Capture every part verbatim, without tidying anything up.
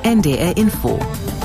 N D R Info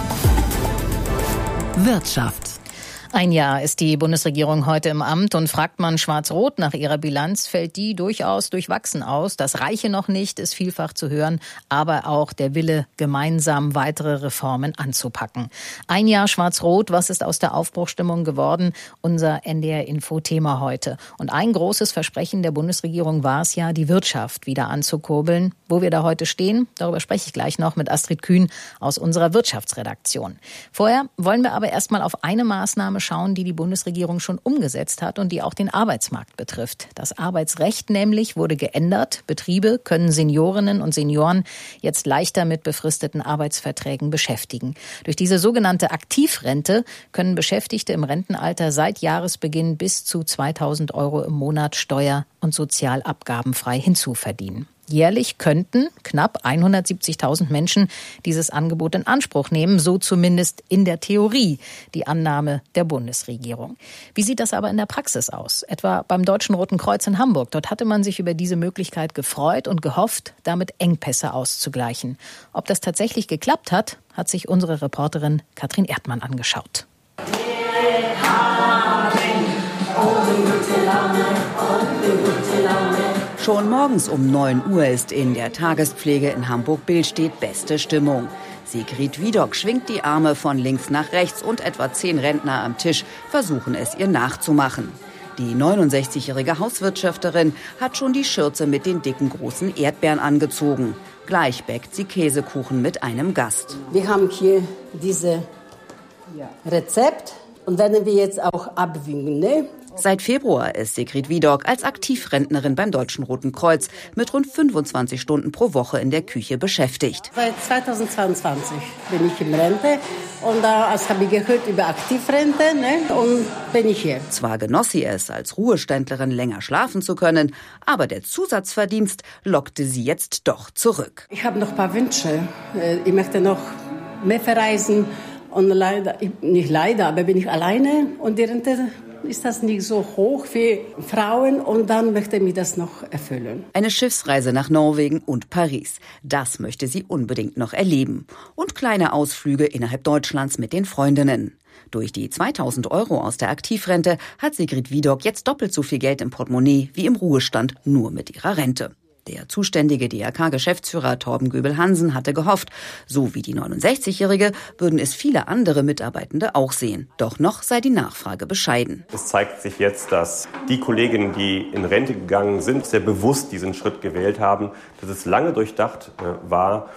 Wirtschaft. Ein Jahr ist die Bundesregierung heute im Amt und fragt man Schwarz-Rot nach ihrer Bilanz, fällt die durchaus durchwachsen aus. Das reiche noch nicht, ist vielfach zu hören, aber auch der Wille, gemeinsam weitere Reformen anzupacken. Ein Jahr Schwarz-Rot, was ist aus der Aufbruchstimmung geworden? Unser N D R-Info-Thema heute. Und ein großes Versprechen der Bundesregierung war es ja, die Wirtschaft wieder anzukurbeln. Wo wir da heute stehen, darüber spreche ich gleich noch mit Astrid Kühn aus unserer Wirtschaftsredaktion. Vorher wollen wir aber erstmal auf eine Maßnahme schauen, die die Bundesregierung schon umgesetzt hat und die auch den Arbeitsmarkt betrifft. Das Arbeitsrecht nämlich wurde geändert. Betriebe können Seniorinnen und Senioren jetzt leichter mit befristeten Arbeitsverträgen beschäftigen. Durch diese sogenannte Aktivrente können Beschäftigte im Rentenalter seit Jahresbeginn bis zu zweitausend Euro im Monat steuer- und sozialabgabenfrei hinzuverdienen. Jährlich könnten knapp hundertsiebzigtausend Menschen dieses Angebot in Anspruch nehmen, so zumindest in der Theorie die Annahme der Bundesregierung. Wie sieht das aber in der Praxis aus? Etwa beim Deutschen Roten Kreuz in Hamburg. Dort hatte man sich über diese Möglichkeit gefreut und gehofft, damit Engpässe auszugleichen. Ob das tatsächlich geklappt hat, hat sich unsere Reporterin Katrin Erdmann angeschaut. Wir haben gute Laune und gute Laune. Schon morgens um neun Uhr ist in der Tagespflege in Hamburg-Billstedt beste Stimmung. Sigrid Wiedock schwingt die Arme von links nach rechts und etwa zehn Rentner am Tisch versuchen es ihr nachzumachen. Die neunundsechzigjährige Hauswirtschafterin hat schon die Schürze mit den dicken großen Erdbeeren angezogen. Gleich bäckt sie Käsekuchen mit einem Gast. Wir haben hier dieses Rezept und werden wir jetzt auch abwiegen, ne? Seit Februar ist Sigrid Wiedock als Aktivrentnerin beim Deutschen Roten Kreuz mit rund fünfundzwanzig Stunden pro Woche in der Küche beschäftigt. Seit zweitausendzweiundzwanzig bin ich in Rente und da äh, habe ich gehört über Aktivrente, ne, und bin ich hier. Zwar genoss sie es, als Ruheständlerin länger schlafen zu können, aber der Zusatzverdienst lockte sie jetzt doch zurück. Ich habe noch ein paar Wünsche. Ich möchte noch mehr verreisen und leider, nicht leider, aber bin ich alleine und die Rente ist das nicht so hoch für Frauen und dann möchte ich mir das noch erfüllen. Eine Schiffsreise nach Norwegen und Paris. Das möchte sie unbedingt noch erleben. Und kleine Ausflüge innerhalb Deutschlands mit den Freundinnen. Durch die zweitausend Euro aus der Aktivrente hat Sigrid Wiedock jetzt doppelt so viel Geld im Portemonnaie wie im Ruhestand, nur mit ihrer Rente. Der zuständige D R K-Geschäftsführer Torben Göbel-Hansen hatte gehofft, so wie die neunundsechzigjährige würden es viele andere Mitarbeitende auch sehen. Doch noch sei die Nachfrage bescheiden. Es zeigt sich jetzt, dass die Kolleginnen, die in Rente gegangen sind, sehr bewusst diesen Schritt gewählt haben, dass es lange durchdacht äh, war.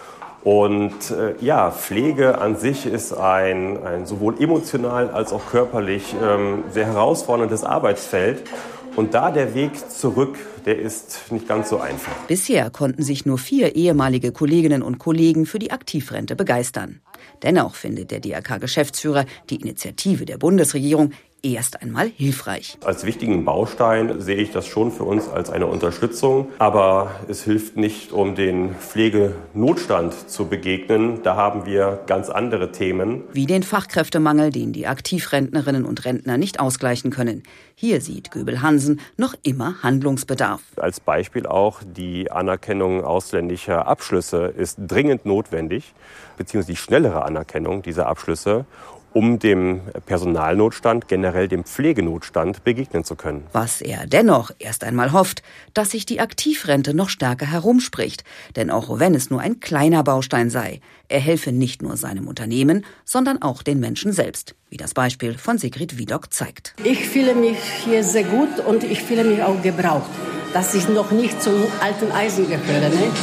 Und äh, ja, Pflege an sich ist ein, ein sowohl emotional als auch körperlich ähm, sehr herausforderndes Arbeitsfeld. Und da der Weg zurück, der ist nicht ganz so einfach. Bisher konnten sich nur vier ehemalige Kolleginnen und Kollegen für die Aktivrente begeistern. Dennoch findet der D R K-Geschäftsführer die Initiative der Bundesregierung erst einmal hilfreich. Als wichtigen Baustein sehe ich das schon für uns als eine Unterstützung. Aber es hilft nicht, um den Pflegenotstand zu begegnen. Da haben wir ganz andere Themen. Wie den Fachkräftemangel, den die Aktivrentnerinnen und Rentner nicht ausgleichen können. Hier sieht Göbel-Hansen noch immer Handlungsbedarf. Als Beispiel auch die Anerkennung ausländischer Abschlüsse ist dringend notwendig, beziehungsweise die schnellere Anerkennung dieser Abschlüsse, um dem Personalnotstand, generell dem Pflegenotstand begegnen zu können. Was er dennoch erst einmal hofft, dass sich die Aktivrente noch stärker herumspricht. Denn auch wenn es nur ein kleiner Baustein sei, er helfe nicht nur seinem Unternehmen, sondern auch den Menschen selbst, wie das Beispiel von Sigrid Wiedock zeigt. Ich fühle mich hier sehr gut und ich fühle mich auch gebraucht, dass ich noch nicht zum alten Eisen gehöre. Ne?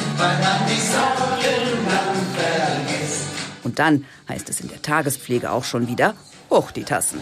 Und dann heißt es in der Tagespflege auch schon wieder, hoch die Tassen.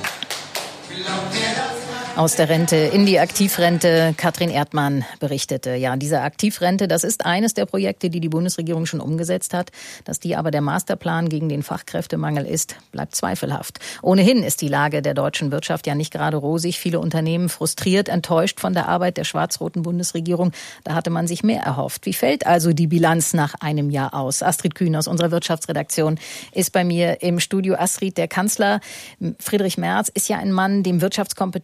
Aus der Rente in die Aktivrente. Katrin Erdmann berichtete. Ja, diese Aktivrente, das ist eines der Projekte, die die Bundesregierung schon umgesetzt hat. Dass die aber der Masterplan gegen den Fachkräftemangel ist, bleibt zweifelhaft. Ohnehin ist die Lage der deutschen Wirtschaft ja nicht gerade rosig. Viele Unternehmen frustriert, enttäuscht von der Arbeit der schwarz-roten Bundesregierung. Da hatte man sich mehr erhofft. Wie fällt also die Bilanz nach einem Jahr aus? Astrid Kühn aus unserer Wirtschaftsredaktion ist bei mir im Studio. Astrid, der Kanzler Friedrich Merz ist ja ein Mann, dem Wirtschaftskompetenz zugeschrieben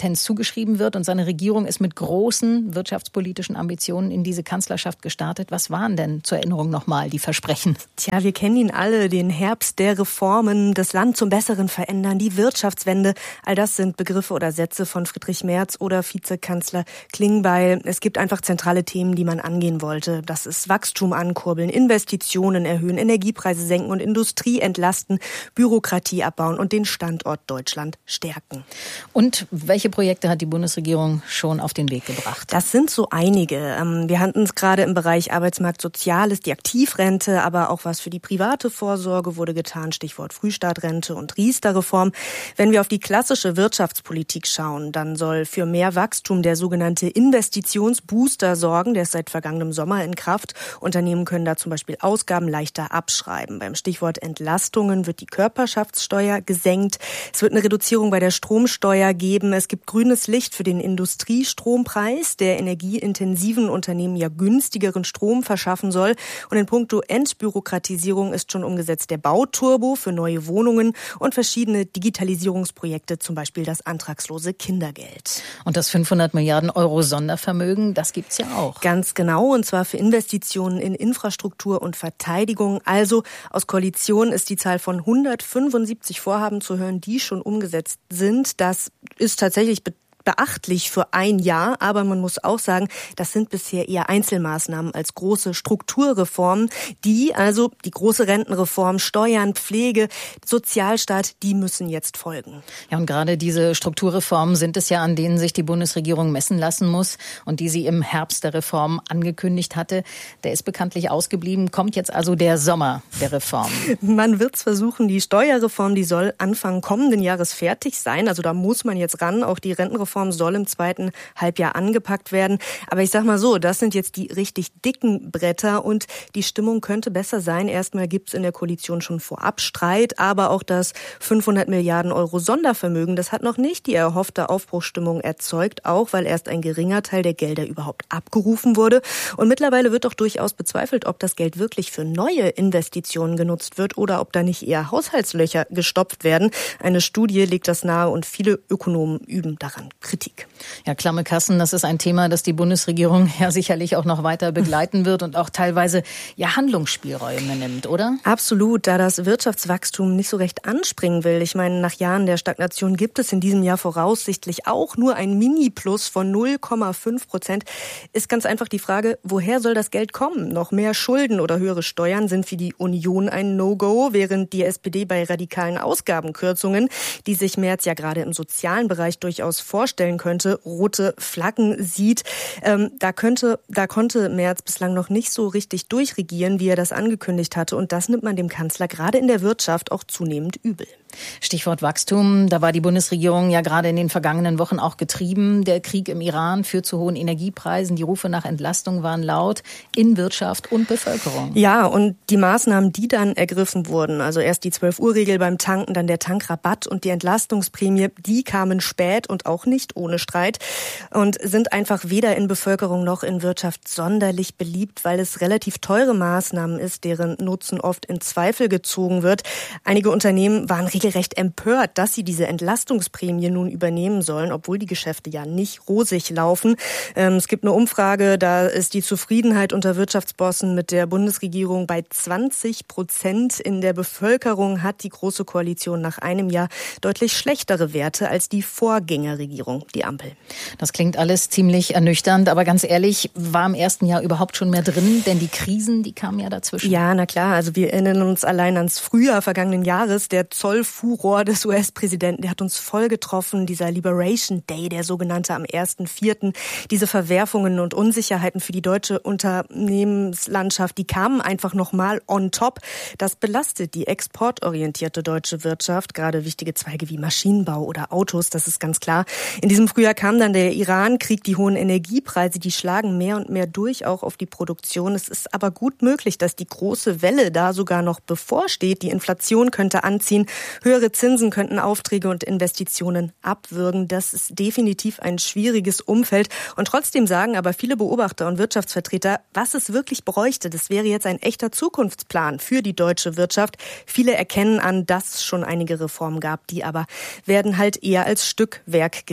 zugeschrieben wird. Und seine Regierung ist mit großen wirtschaftspolitischen Ambitionen in diese Kanzlerschaft gestartet. Was waren denn zur Erinnerung nochmal die Versprechen? Tja, wir kennen ihn alle, den Herbst der Reformen, das Land zum Besseren verändern, die Wirtschaftswende. All das sind Begriffe oder Sätze von Friedrich Merz oder Vizekanzler Klingbeil. Es gibt einfach zentrale Themen, die man angehen wollte. Das ist Wachstum ankurbeln, Investitionen erhöhen, Energiepreise senken und Industrie entlasten, Bürokratie abbauen und den Standort Deutschland stärken. Und welche Projekte hat die Bundesregierung schon auf den Weg gebracht? Das sind so einige. Wir hatten es gerade im Bereich Arbeitsmarkt, Soziales, die Aktivrente, aber auch was für die private Vorsorge wurde getan, Stichwort Frühstartrente und Riester-Reform. Wenn wir auf die klassische Wirtschaftspolitik schauen, dann soll für mehr Wachstum der sogenannte Investitionsbooster sorgen. Der ist seit vergangenem Sommer in Kraft. Unternehmen können da zum Beispiel Ausgaben leichter abschreiben. Beim Stichwort Entlastungen wird die Körperschaftssteuer gesenkt. Es wird eine Reduzierung bei der Stromsteuer geben. Es gibt grünes Licht für den Industriestrompreis, der energieintensiven Unternehmen ja günstigeren Strom verschaffen soll. Und in puncto Entbürokratisierung ist schon umgesetzt der Bauturbo für neue Wohnungen und verschiedene Digitalisierungsprojekte, zum Beispiel das antragslose Kindergeld. Und das fünfhundert Milliarden Euro Sondervermögen, das gibt's ja auch. Ganz genau, und zwar für Investitionen in Infrastruktur und Verteidigung. Also aus Koalition ist die Zahl von hundertfünfundsiebzig Vorhaben zu hören, die schon umgesetzt sind. Das ist tatsächlich be- beachtlich für ein Jahr, aber man muss auch sagen, das sind bisher eher Einzelmaßnahmen als große Strukturreformen, die, also die große Rentenreform, Steuern, Pflege, Sozialstaat, die müssen jetzt folgen. Ja, und gerade diese Strukturreformen sind es ja, an denen sich die Bundesregierung messen lassen muss und die sie im Herbst der Reform angekündigt hatte. Der ist bekanntlich ausgeblieben. Kommt jetzt also der Sommer der Reform? Man wird es versuchen. Die Steuerreform, die soll Anfang kommenden Jahres fertig sein. Also da muss man jetzt ran. Auch die Rentenreform soll im zweiten Halbjahr angepackt werden. Aber ich sag mal so, das sind jetzt die richtig dicken Bretter und die Stimmung könnte besser sein. Erstmal gibt's in der Koalition schon vorab Streit, aber auch das fünfhundert Milliarden Euro Sondervermögen, das hat noch nicht die erhoffte Aufbruchsstimmung erzeugt, auch weil erst ein geringer Teil der Gelder überhaupt abgerufen wurde. Und mittlerweile wird doch durchaus bezweifelt, ob das Geld wirklich für neue Investitionen genutzt wird oder ob da nicht eher Haushaltslöcher gestopft werden. Eine Studie legt das nahe und viele Ökonomen üben daran Kritik. Ja, klamme Kassen, das ist ein Thema, das die Bundesregierung ja sicherlich auch noch weiter begleiten wird und auch teilweise ja Handlungsspielräume nimmt, oder? Absolut, da das Wirtschaftswachstum nicht so recht anspringen will. Ich meine, nach Jahren der Stagnation gibt es in diesem Jahr voraussichtlich auch nur ein Mini-Plus von null Komma fünf Prozent. Ist ganz einfach die Frage, woher soll das Geld kommen? Noch mehr Schulden oder höhere Steuern sind für die Union ein No-Go, während die S P D bei radikalen Ausgabenkürzungen, die sich Merz ja gerade im sozialen Bereich durchaus vorstellen könnte, rote Flaggen sieht. Ähm, da könnte, da konnte Merz bislang noch nicht so richtig durchregieren, wie er das angekündigt hatte. Und das nimmt man dem Kanzler gerade in der Wirtschaft auch zunehmend übel. Stichwort Wachstum. Da war die Bundesregierung ja gerade in den vergangenen Wochen auch getrieben. Der Krieg im Iran führt zu hohen Energiepreisen. Die Rufe nach Entlastung waren laut in Wirtschaft und Bevölkerung. Ja, und die Maßnahmen, die dann ergriffen wurden, also erst die zwölf-Uhr-Regel beim Tanken, dann der Tankrabatt und die Entlastungsprämie, die kamen spät und auch nicht ohne Streit und sind einfach weder in Bevölkerung noch in Wirtschaft sonderlich beliebt, weil es relativ teure Maßnahmen ist, deren Nutzen oft in Zweifel gezogen wird. Einige Unternehmen waren regelrecht empört, dass sie diese Entlastungsprämie nun übernehmen sollen, obwohl die Geschäfte ja nicht rosig laufen. Ähm, es gibt eine Umfrage, da ist die Zufriedenheit unter Wirtschaftsbossen mit der Bundesregierung bei zwanzig Prozent. In der Bevölkerung hat die Große Koalition nach einem Jahr deutlich schlechtere Werte als die Vorgängerregierung, die Ampel. Das klingt alles ziemlich ernüchternd, aber ganz ehrlich, war im ersten Jahr überhaupt schon mehr drin? Denn die Krisen, die kamen ja dazwischen. Ja, na klar, also wir erinnern uns allein ans Frühjahr vergangenen Jahres, der Zollfuror des U S-Präsidenten, der hat uns voll getroffen, dieser Liberation Day, der sogenannte am ersten vierten Diese Verwerfungen und Unsicherheiten für die deutsche Unternehmenslandschaft, die kamen einfach nochmal on top. Das belastet die exportorientierte deutsche Wirtschaft, gerade wichtige Zweige wie Maschinenbau oder Autos, das ist ganz klar. In diesem Frühjahr kam dann der Iran-Krieg, die hohen Energiepreise, die schlagen mehr und mehr durch, auch auf die Produktion. Es ist aber gut möglich, dass die große Welle da sogar noch bevorsteht. Die Inflation könnte anziehen, höhere Zinsen könnten Aufträge und Investitionen abwürgen. Das ist definitiv ein schwieriges Umfeld. Und trotzdem sagen aber viele Beobachter und Wirtschaftsvertreter, was es wirklich bräuchte, das wäre jetzt ein echter Zukunftsplan für die deutsche Wirtschaft. Viele erkennen an, dass es schon einige Reformen gab, die aber werden halt eher als Stückwerk gesehen.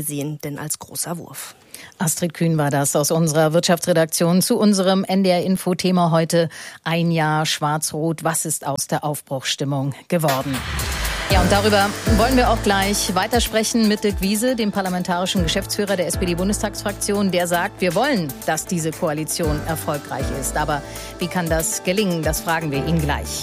sehen denn als großer Wurf. Astrid Kühn war das aus unserer Wirtschaftsredaktion zu unserem N D R-Info-Thema heute. Ein Jahr Schwarz-Rot, was ist aus der Aufbruchsstimmung geworden? Ja, und darüber wollen wir auch gleich weitersprechen mit Dirk Wiese, dem parlamentarischen Geschäftsführer der S P D-Bundestagsfraktion. Der sagt, wir wollen, dass diese Koalition erfolgreich ist. Aber wie kann das gelingen? Das fragen wir ihn gleich.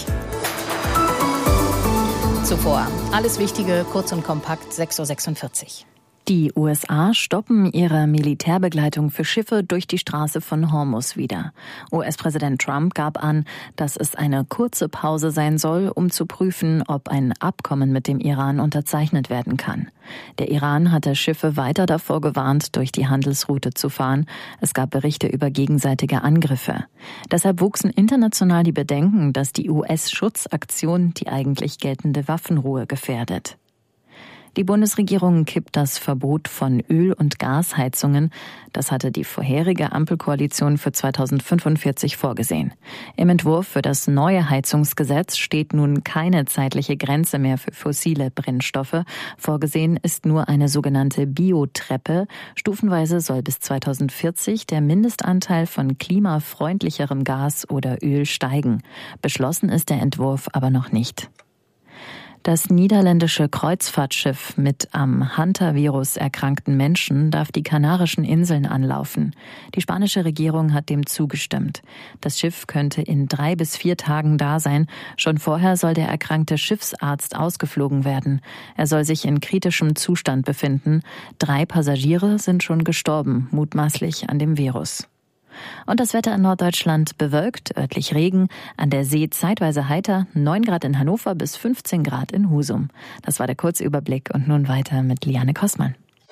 Zuvor alles Wichtige, kurz und kompakt, sechs Uhr sechsundvierzig. Die U S A stoppen ihre Militärbegleitung für Schiffe durch die Straße von Hormuz wieder. U S-Präsident Trump gab an, dass es eine kurze Pause sein soll, um zu prüfen, ob ein Abkommen mit dem Iran unterzeichnet werden kann. Der Iran hatte Schiffe weiter davor gewarnt, durch die Handelsroute zu fahren. Es gab Berichte über gegenseitige Angriffe. Deshalb wuchsen international die Bedenken, dass die U S-Schutzaktion die eigentlich geltende Waffenruhe gefährdet. Die Bundesregierung kippt das Verbot von Öl- und Gasheizungen. Das hatte die vorherige Ampelkoalition für zweitausendfünfundvierzig vorgesehen. Im Entwurf für das neue Heizungsgesetz steht nun keine zeitliche Grenze mehr für fossile Brennstoffe. Vorgesehen ist nur eine sogenannte Biotreppe. Stufenweise soll bis zweitausendvierzig der Mindestanteil von klimafreundlicherem Gas oder Öl steigen. Beschlossen ist der Entwurf aber noch nicht. Das niederländische Kreuzfahrtschiff mit am Hantavirus erkrankten Menschen darf die Kanarischen Inseln anlaufen. Die spanische Regierung hat dem zugestimmt. Das Schiff könnte in drei bis vier Tagen da sein. Schon vorher soll der erkrankte Schiffsarzt ausgeflogen werden. Er soll sich in kritischem Zustand befinden. Drei Passagiere sind schon gestorben, mutmaßlich an dem Virus. Und das Wetter in Norddeutschland bewölkt, örtlich Regen, an der See zeitweise heiter, neun Grad in Hannover bis fünfzehn Grad in Husum. Das war der Kurzüberblick und nun weiter mit Liane Kossmann.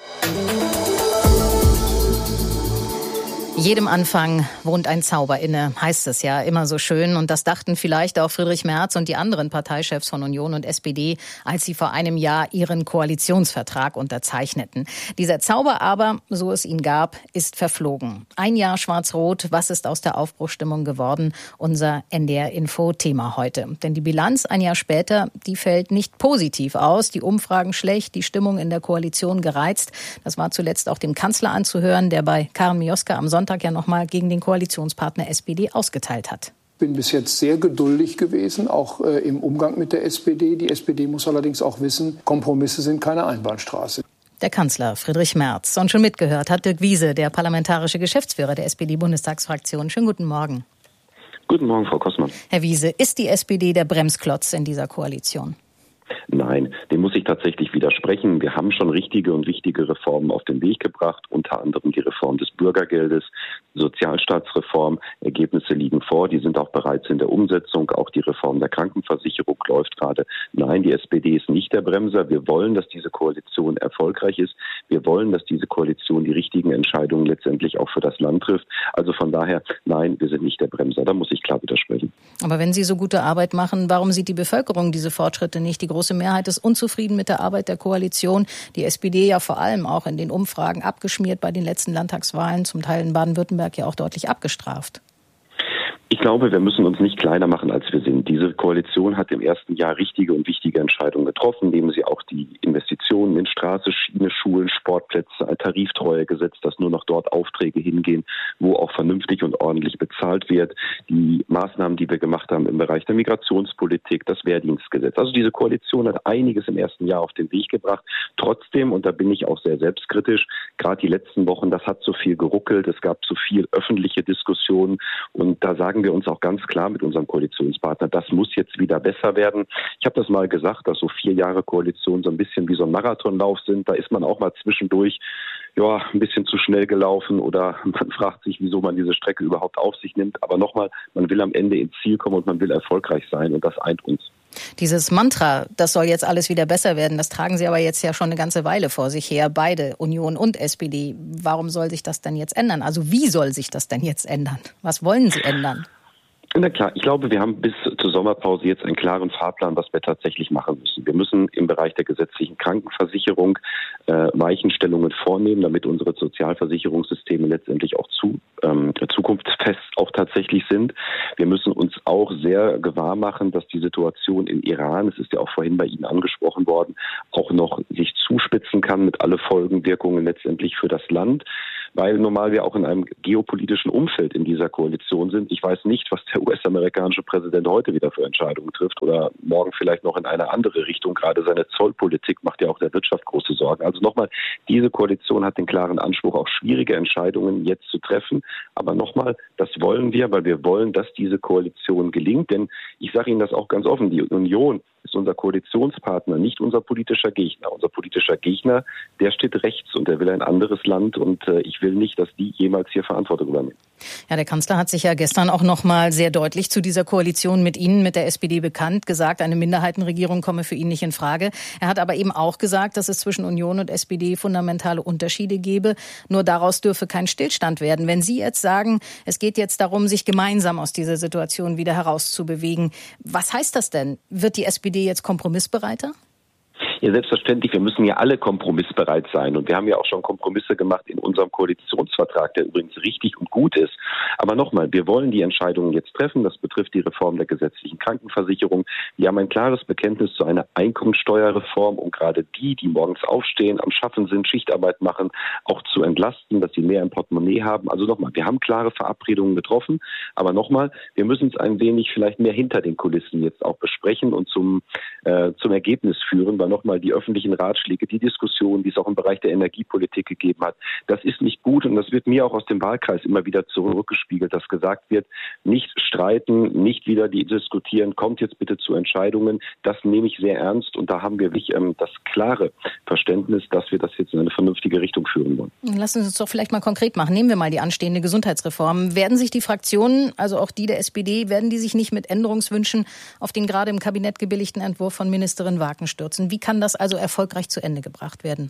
Jedem Anfang wohnt ein Zauber inne, heißt es ja immer so schön. Und das dachten vielleicht auch Friedrich Merz und die anderen Parteichefs von Union und S P D, als sie vor einem Jahr ihren Koalitionsvertrag unterzeichneten. Dieser Zauber aber, so es ihn gab, ist verflogen. Ein Jahr Schwarz-Rot, was ist aus der Aufbruchsstimmung geworden? Unser N D R-Info-Thema heute. Denn die Bilanz ein Jahr später, die fällt nicht positiv aus. Die Umfragen schlecht, die Stimmung in der Koalition gereizt. Das war zuletzt auch dem Kanzler anzuhören, der bei Karen Mioska am Sonntag ja nochmal gegen den Koalitionspartner S P D ausgeteilt hat. Ich bin bis jetzt sehr geduldig gewesen, auch äh, im Umgang mit der S P D. Die S P D muss allerdings auch wissen, Kompromisse sind keine Einbahnstraße. Der Kanzler Friedrich Merz. Und schon mitgehört hat Dirk Wiese, der parlamentarische Geschäftsführer der S P D-Bundestagsfraktion. Schönen guten Morgen. Guten Morgen, Frau Kossmann. Herr Wiese, ist die S P D der Bremsklotz in dieser Koalition? Nein, dem muss ich tatsächlich widersprechen. Wir haben schon richtige und wichtige Reformen auf den Weg gebracht, unter anderem die Reform des Bürgergeldes, Sozialstaatsreform. Ergebnisse liegen vor, die sind auch bereits in der Umsetzung. Auch die Reform der Krankenversicherung läuft gerade. Nein, die S P D ist nicht der Bremser. Wir wollen, dass diese Koalition erfolgreich ist. Wir wollen, dass diese Koalition die richtigen Entscheidungen letztendlich auch für das Land trifft. Also von daher, nein, wir sind nicht der Bremser. Da muss ich klar widersprechen. Aber wenn Sie so gute Arbeit machen, warum sieht die Bevölkerung diese Fortschritte nicht? Die große Mehrheit ist unzufrieden mit der Arbeit der Koalition. Die S P D ja vor allem auch in den Umfragen abgeschmiert bei den letzten Landtagswahlen, zum Teil in Baden-Württemberg ja auch deutlich abgestraft. Ich glaube, wir müssen uns nicht kleiner machen, als wir sind. Diese Koalition hat im ersten Jahr richtige und wichtige Entscheidungen getroffen, indem sie auch die Investitionen in Straße, Schiene, Schulen, Sportplätze, ein Tariftreuegesetz, dass nur noch dort Aufträge hingehen, wo auch vernünftig und ordentlich bezahlt wird. Die Maßnahmen, die wir gemacht haben im Bereich der Migrationspolitik, das Wehrdienstgesetz. Also diese Koalition hat einiges im ersten Jahr auf den Weg gebracht. Trotzdem, und da bin ich auch sehr selbstkritisch, gerade die letzten Wochen, das hat so viel geruckelt, es gab so viel öffentliche Diskussionen und da sagen wir uns auch ganz klar mit unserem Koalitionspartner, das muss jetzt wieder besser werden. Ich habe das mal gesagt, dass so vier Jahre Koalition so ein bisschen wie so ein Marathonlauf sind. Da ist man auch mal zwischendurch ja ein bisschen zu schnell gelaufen oder man fragt sich, wieso man diese Strecke überhaupt auf sich nimmt. Aber nochmal, man will am Ende ins Ziel kommen und man will erfolgreich sein und das eint uns. Dieses Mantra, das soll jetzt alles wieder besser werden, das tragen Sie aber jetzt ja schon eine ganze Weile vor sich her, beide, Union und S P D. Warum soll sich das denn jetzt ändern? Also wie soll sich das denn jetzt ändern? Was wollen Sie ändern? Na klar, ich glaube, wir haben bis zur Sommerpause jetzt einen klaren Fahrplan, was wir tatsächlich machen müssen. Wir müssen im Bereich der gesetzlichen Krankenversicherung äh, Weichenstellungen vornehmen, damit unsere Sozialversicherungssysteme letztendlich auch zu, ähm, zukunftsfest auch tatsächlich sind. Wir müssen uns auch sehr gewahr machen, dass die Situation im Iran, es ist ja auch vorhin bei Ihnen angesprochen worden, auch noch sich zuspitzen kann mit alle Folgenwirkungen letztendlich für das Land, weil normal wir auch in einem geopolitischen Umfeld in dieser Koalition sind. Ich weiß nicht, was der U S-amerikanische Präsident heute wieder für Entscheidungen trifft oder morgen vielleicht noch in eine andere Richtung. Gerade seine Zollpolitik macht ja auch der Wirtschaft große Sorgen. Also nochmal, diese Koalition hat den klaren Anspruch, auch schwierige Entscheidungen jetzt zu treffen. Aber nochmal, das wollen wir, weil wir wollen, dass diese Koalition gelingt. Denn ich sage Ihnen das auch ganz offen, die Union ist unser Koalitionspartner, nicht unser politischer Gegner. Unser politischer Gegner, der steht rechts und der will ein anderes Land und äh, ich will nicht, dass die jemals hier Verantwortung übernehmen. Ja, der Kanzler hat sich ja gestern auch noch mal sehr deutlich zu dieser Koalition mit Ihnen, mit der S P D bekannt, gesagt, eine Minderheitenregierung komme für ihn nicht in Frage. Er hat aber eben auch gesagt, dass es zwischen Union und S P D fundamentale Unterschiede gebe. Nur daraus dürfe kein Stillstand werden. Wenn Sie jetzt sagen, es geht jetzt darum, sich gemeinsam aus dieser Situation wieder herauszubewegen, was heißt das denn? Wird die S P D jetzt kompromissbereiter? Ja, selbstverständlich. Wir müssen ja alle kompromissbereit sein. Und wir haben ja auch schon Kompromisse gemacht in unserem Koalitionsvertrag, der übrigens richtig und gut ist. Aber nochmal, wir wollen die Entscheidungen jetzt treffen. Das betrifft die Reform der gesetzlichen Krankenversicherung. Wir haben ein klares Bekenntnis zu einer Einkommensteuerreform, um gerade die, die morgens aufstehen, am Schaffen sind, Schichtarbeit machen, auch zu entlasten, dass sie mehr im Portemonnaie haben. Also nochmal, wir haben klare Verabredungen getroffen. Aber nochmal, wir müssen es ein wenig vielleicht mehr hinter den Kulissen jetzt auch besprechen und zum, äh, zum Ergebnis führen, weil nochmal die öffentlichen Ratschläge, die Diskussion, die es auch im Bereich der Energiepolitik gegeben hat, das ist nicht gut und das wird mir auch aus dem Wahlkreis immer wieder zurückgespiegelt, dass gesagt wird, nicht streiten, nicht wieder die diskutieren, kommt jetzt bitte zu Entscheidungen. Das nehme ich sehr ernst und da haben wir wirklich ähm, das klare Verständnis, dass wir das jetzt in eine vernünftige Richtung führen wollen. Lassen Sie uns doch vielleicht mal konkret machen. Nehmen wir mal die anstehende Gesundheitsreform. Werden sich die Fraktionen, also auch die der S P D, werden die sich nicht mit Änderungswünschen auf den gerade im Kabinett gebilligten Entwurf von Ministerin Waken stürzen? Wie kann das also erfolgreich zu Ende gebracht werden?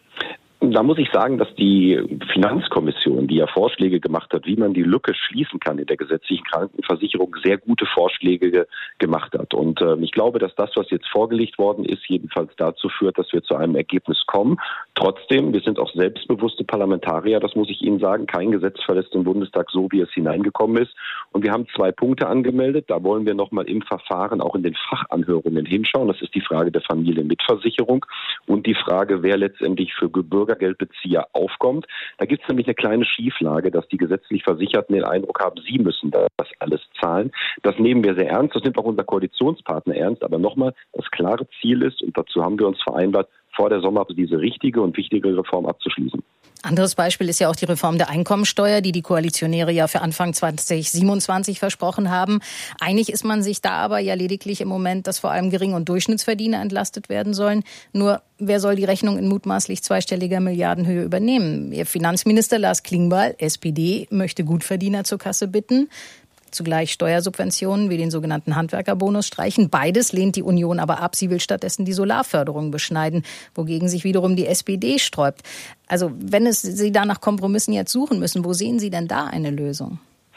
Da muss ich sagen, dass die Finanzkommission, die ja Vorschläge gemacht hat, wie man die Lücke schließen kann in der gesetzlichen Krankenversicherung, sehr gute Vorschläge ge- gemacht hat. Und äh, ich glaube, dass das, was jetzt vorgelegt worden ist, jedenfalls dazu führt, dass wir zu einem Ergebnis kommen. Trotzdem, wir sind auch selbstbewusste Parlamentarier, das muss ich Ihnen sagen. Kein Gesetz verlässt den Bundestag so, wie es hineingekommen ist. Und wir haben zwei Punkte angemeldet. Da wollen wir nochmal im Verfahren auch in den Fachanhörungen hinschauen. Das ist die Frage der Familienmitversicherung und die Frage, wer letztendlich für Bürgergeldbezieher aufkommt. Da gibt es nämlich eine kleine Schieflage, dass die gesetzlich Versicherten den Eindruck haben, sie müssen das alles zahlen. Das nehmen wir sehr ernst. Das nimmt auch unser Koalitionspartner ernst. Aber nochmal, das klare Ziel ist, und dazu haben wir uns vereinbart, vor der Sommerpause diese richtige und wichtige Reform abzuschließen. Anderes Beispiel ist ja auch die Reform der Einkommensteuer, die die Koalitionäre ja für Anfang zwanzig siebenundzwanzig versprochen haben. Einig ist man sich da aber ja lediglich im Moment, dass vor allem Gering- und Durchschnittsverdiener entlastet werden sollen. Nur, wer soll die Rechnung in mutmaßlich zweistelliger Milliardenhöhe übernehmen? Ihr Finanzminister Lars Klingbeil, S P D, möchte Gutverdiener zur Kasse bitten. Zugleich Steuersubventionen wie den sogenannten Handwerkerbonus streichen. Beides lehnt die Union aber ab. Sie will stattdessen die Solarförderung beschneiden, wogegen sich wiederum die S P D sträubt. Also wenn es Sie da nach Kompromissen jetzt suchen müssen, wo sehen Sie denn da eine Lösung?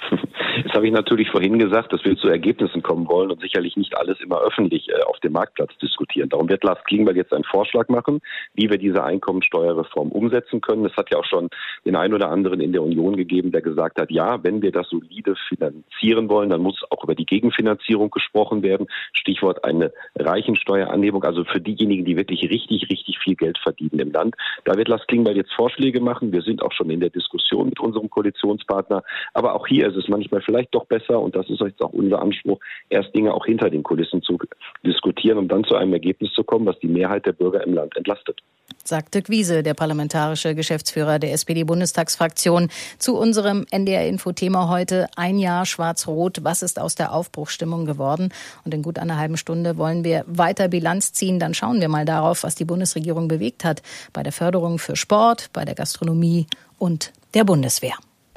Das habe ich natürlich vorhin gesagt, dass wir zu Ergebnissen kommen wollen und sicherlich nicht alles immer öffentlich äh, auf dem Marktplatz diskutieren. Darum wird Lars Klingbeil jetzt einen Vorschlag machen, wie wir diese Einkommensteuerreform umsetzen können. Es hat ja auch schon den einen oder anderen in der Union gegeben, der gesagt hat, ja, wenn wir das solide finanzieren wollen, dann muss auch über die Gegenfinanzierung gesprochen werden. Stichwort eine Reichensteueranhebung, also für diejenigen, die wirklich richtig, richtig viel Geld verdienen im Land. Da wird Lars Klingbeil jetzt Vorschläge machen. Wir sind auch schon in der Diskussion mit unserem Koalitionspartner. Aber auch hier ist es manchmal vielleicht doch besser, und das ist jetzt auch unser Anspruch, erst Dinge auch hinter den Kulissen zu diskutieren, um dann zu einem Ergebnis zu kommen, was die Mehrheit der Bürger im Land entlastet. Sagt Dirk Wiese, der parlamentarische Geschäftsführer der S P D-Bundestagsfraktion, zu unserem N D R-Info-Thema heute: Ein Jahr Schwarz-Rot, was ist aus der Aufbruchsstimmung geworden? Und in gut einer halben Stunde wollen wir weiter Bilanz ziehen. Dann schauen wir mal darauf, was die Bundesregierung bewegt hat bei der Förderung für Sport, bei der Gastronomie und der Bundeswehr.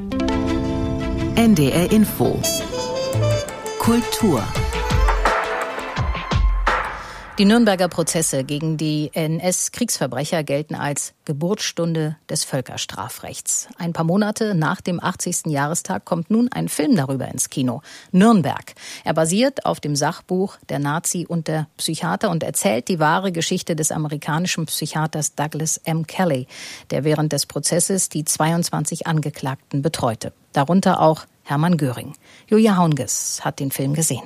N D R Info Kultur. Die Nürnberger Prozesse gegen die N S-Kriegsverbrecher gelten als Geburtsstunde des Völkerstrafrechts. Ein paar Monate nach dem achtzigsten Jahrestag kommt nun ein Film darüber ins Kino. Nürnberg. Er basiert auf dem Sachbuch Der Nazi und der Psychiater und erzählt die wahre Geschichte des amerikanischen Psychiaters Douglas M. Kelly, der während des Prozesses die zweiundzwanzig Angeklagten betreute. Darunter auch Hermann Göring. Julia Haunges hat den Film gesehen.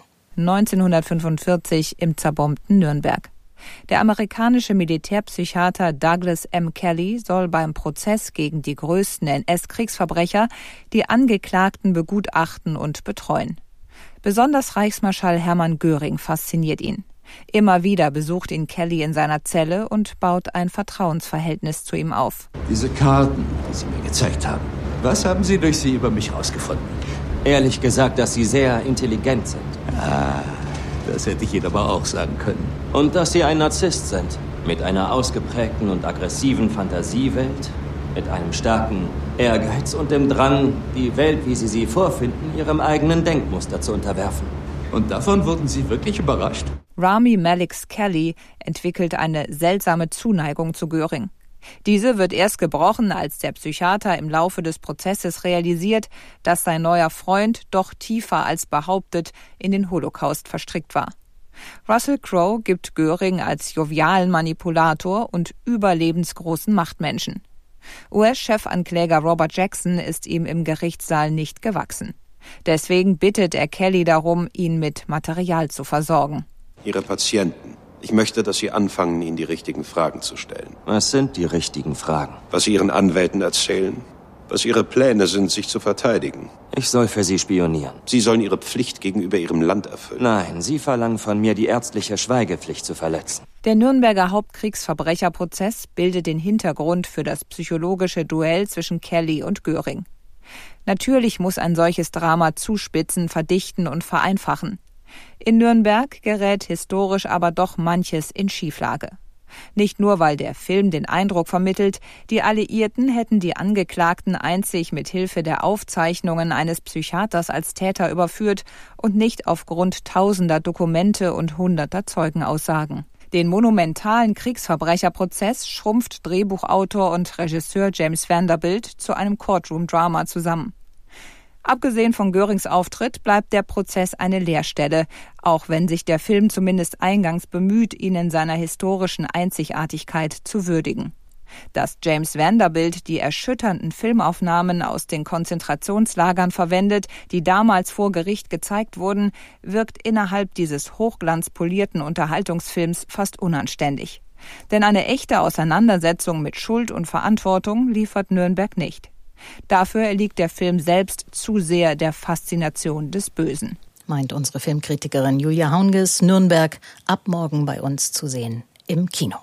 neunzehnhundertfünfundvierzig im zerbombten Nürnberg. Der amerikanische Militärpsychiater Douglas M. Kelly soll beim Prozess gegen die größten N S-Kriegsverbrecher die Angeklagten begutachten und betreuen. Besonders Reichsmarschall Hermann Göring fasziniert ihn. Immer wieder besucht ihn Kelly in seiner Zelle und baut ein Vertrauensverhältnis zu ihm auf. Diese Karten, die Sie mir gezeigt haben, was haben Sie durch sie über mich herausgefunden? Ehrlich gesagt, dass Sie sehr intelligent sind. Ah, das hätte ich Ihnen aber auch sagen können. Und dass Sie ein Narzisst sind. Mit einer ausgeprägten und aggressiven Fantasiewelt, mit einem starken Ehrgeiz und dem Drang, die Welt, wie Sie sie vorfinden, Ihrem eigenen Denkmuster zu unterwerfen. Und davon wurden Sie wirklich überrascht? Rami Malek Kelly entwickelt eine seltsame Zuneigung zu Göring. Diese wird erst gebrochen, als der Psychiater im Laufe des Prozesses realisiert, dass sein neuer Freund doch tiefer als behauptet in den Holocaust verstrickt war. Russell Crowe gibt Göring als jovialen Manipulator und überlebensgroßen Machtmenschen. U S-Chefankläger Robert Jackson ist ihm im Gerichtssaal nicht gewachsen. Deswegen bittet er Kelly darum, ihn mit Material zu versorgen. Ihre Patienten. Ich möchte, dass Sie anfangen, ihnen die richtigen Fragen zu stellen. Was sind die richtigen Fragen? Was Sie Ihren Anwälten erzählen, was Ihre Pläne sind, sich zu verteidigen. Ich soll für Sie spionieren. Sie sollen Ihre Pflicht gegenüber Ihrem Land erfüllen. Nein, Sie verlangen von mir, die ärztliche Schweigepflicht zu verletzen. Der Nürnberger Hauptkriegsverbrecherprozess bildet den Hintergrund für das psychologische Duell zwischen Kelly und Göring. Natürlich muss ein solches Drama zuspitzen, verdichten und vereinfachen. In Nürnberg gerät historisch aber doch manches in Schieflage. Nicht nur, weil der Film den Eindruck vermittelt, die Alliierten hätten die Angeklagten einzig mit Hilfe der Aufzeichnungen eines Psychiaters als Täter überführt und nicht aufgrund tausender Dokumente und hunderter Zeugenaussagen. Den monumentalen Kriegsverbrecherprozess schrumpft Drehbuchautor und Regisseur James Vanderbilt zu einem Courtroom-Drama zusammen. Abgesehen von Görings Auftritt bleibt der Prozess eine Leerstelle, auch wenn sich der Film zumindest eingangs bemüht, ihn in seiner historischen Einzigartigkeit zu würdigen. Dass James Vanderbilt die erschütternden Filmaufnahmen aus den Konzentrationslagern verwendet, die damals vor Gericht gezeigt wurden, wirkt innerhalb dieses hochglanzpolierten Unterhaltungsfilms fast unanständig. Denn eine echte Auseinandersetzung mit Schuld und Verantwortung liefert Nürnberg nicht. Dafür erliegt der Film selbst zu sehr der Faszination des Bösen. Meint unsere Filmkritikerin Julia Haunges. Nürnberg ab morgen bei uns zu sehen im Kino.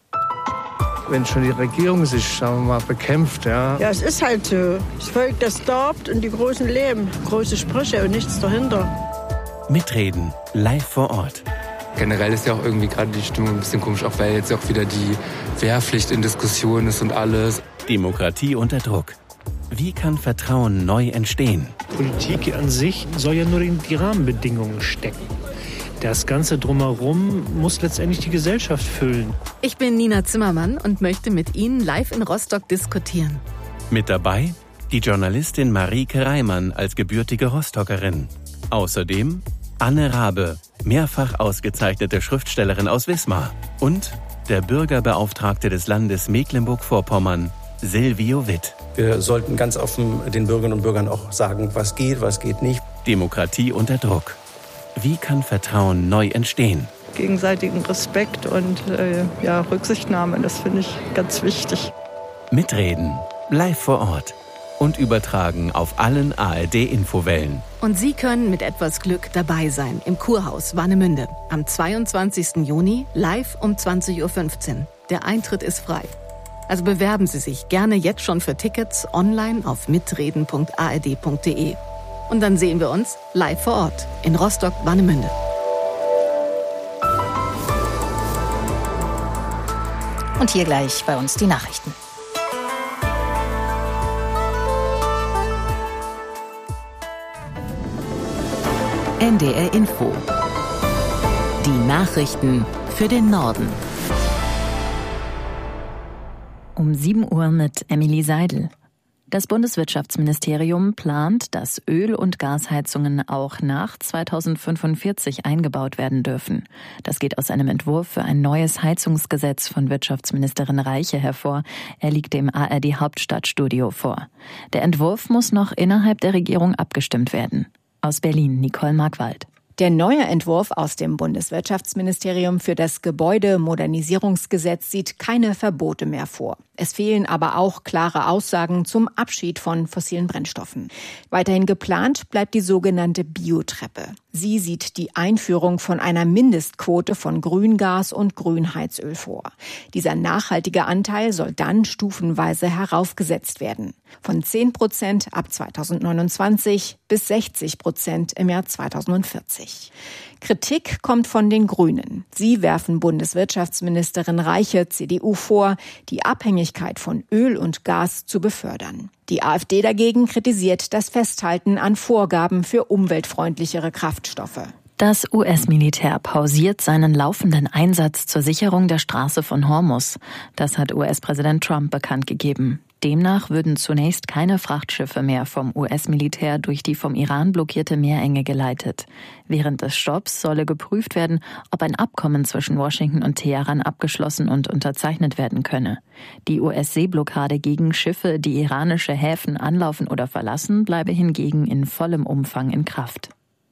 Wenn schon die Regierung sich, sagen wir mal, bekämpft, ja. Ja, es ist halt so. Das Volk, das darbt und die Großen leben. Große Sprüche und nichts dahinter. Mitreden, live vor Ort. Generell ist ja auch irgendwie gerade die Stimmung ein bisschen komisch, auch weil jetzt auch wieder die Wehrpflicht in Diskussion ist und alles. Demokratie unter Druck. Wie kann Vertrauen neu entstehen? Politik an sich soll ja nur in die Rahmenbedingungen stecken. Das Ganze drumherum muss letztendlich die Gesellschaft füllen. Ich bin Nina Zimmermann und möchte mit Ihnen live in Rostock diskutieren. Mit dabei die Journalistin Marieke Reimann als gebürtige Rostockerin. Außerdem Anne Rabe, mehrfach ausgezeichnete Schriftstellerin aus Wismar. Und der Bürgerbeauftragte des Landes Mecklenburg-Vorpommern, Silvio Witt. Wir sollten ganz offen den Bürgerinnen und Bürgern auch sagen, was geht, was geht nicht. Demokratie unter Druck. Wie kann Vertrauen neu entstehen? Gegenseitigen Respekt und äh, ja, Rücksichtnahme, das finde ich ganz wichtig. Mitreden, live vor Ort und übertragen auf allen A R D-Infowellen. Und Sie können mit etwas Glück dabei sein im Kurhaus Warnemünde am zweiundzwanzigsten Juni live um zwanzig Uhr fünfzehn. Der Eintritt ist frei. Also bewerben Sie sich gerne jetzt schon für Tickets online auf mitreden punkt a r d punkt d e. Und dann sehen wir uns live vor Ort in Rostock-Warnemünde. Und hier gleich bei uns die Nachrichten. N D R Info. Die Nachrichten für den Norden. Um sieben Uhr mit Emily Seidel. Das Bundeswirtschaftsministerium plant, dass Öl- und Gasheizungen auch nach zweitausendfünfundvierzig eingebaut werden dürfen. Das geht aus einem Entwurf für ein neues Heizungsgesetz von Wirtschaftsministerin Reiche hervor. Er liegt dem A R D-Hauptstadtstudio vor. Der Entwurf muss noch innerhalb der Regierung abgestimmt werden. Aus Berlin, Nicole Markwald. Der neue Entwurf aus dem Bundeswirtschaftsministerium für das Gebäudemodernisierungsgesetz sieht keine Verbote mehr vor. Es fehlen aber auch klare Aussagen zum Abschied von fossilen Brennstoffen. Weiterhin geplant bleibt die sogenannte Biotreppe. Sie sieht die Einführung von einer Mindestquote von Grüngas und Grünheizöl vor. Dieser nachhaltige Anteil soll dann stufenweise heraufgesetzt werden. Von zehn Prozent ab zweitausendneunundzwanzig bis sechzig Prozent im Jahr zweitausendvierzig. Kritik kommt von den Grünen. Sie werfen Bundeswirtschaftsministerin Reiche, C D U, vor, die Abhängigkeit von Öl und Gas zu befördern. Die AfD dagegen kritisiert das Festhalten an Vorgaben für umweltfreundlichere Kraftstoffe. Das U S-Militär pausiert seinen laufenden Einsatz zur Sicherung der Straße von Hormuz. Das hat U S-Präsident Trump bekannt gegeben. Demnach würden zunächst keine Frachtschiffe mehr vom U S-Militär durch die vom Iran blockierte Meerenge geleitet. Während des Stopps solle geprüft werden, ob ein Abkommen zwischen Washington und Teheran abgeschlossen und unterzeichnet werden könne. Die U S-Seeblockade gegen Schiffe, die iranische Häfen anlaufen oder verlassen, bleibe hingegen in vollem Umfang in Kraft.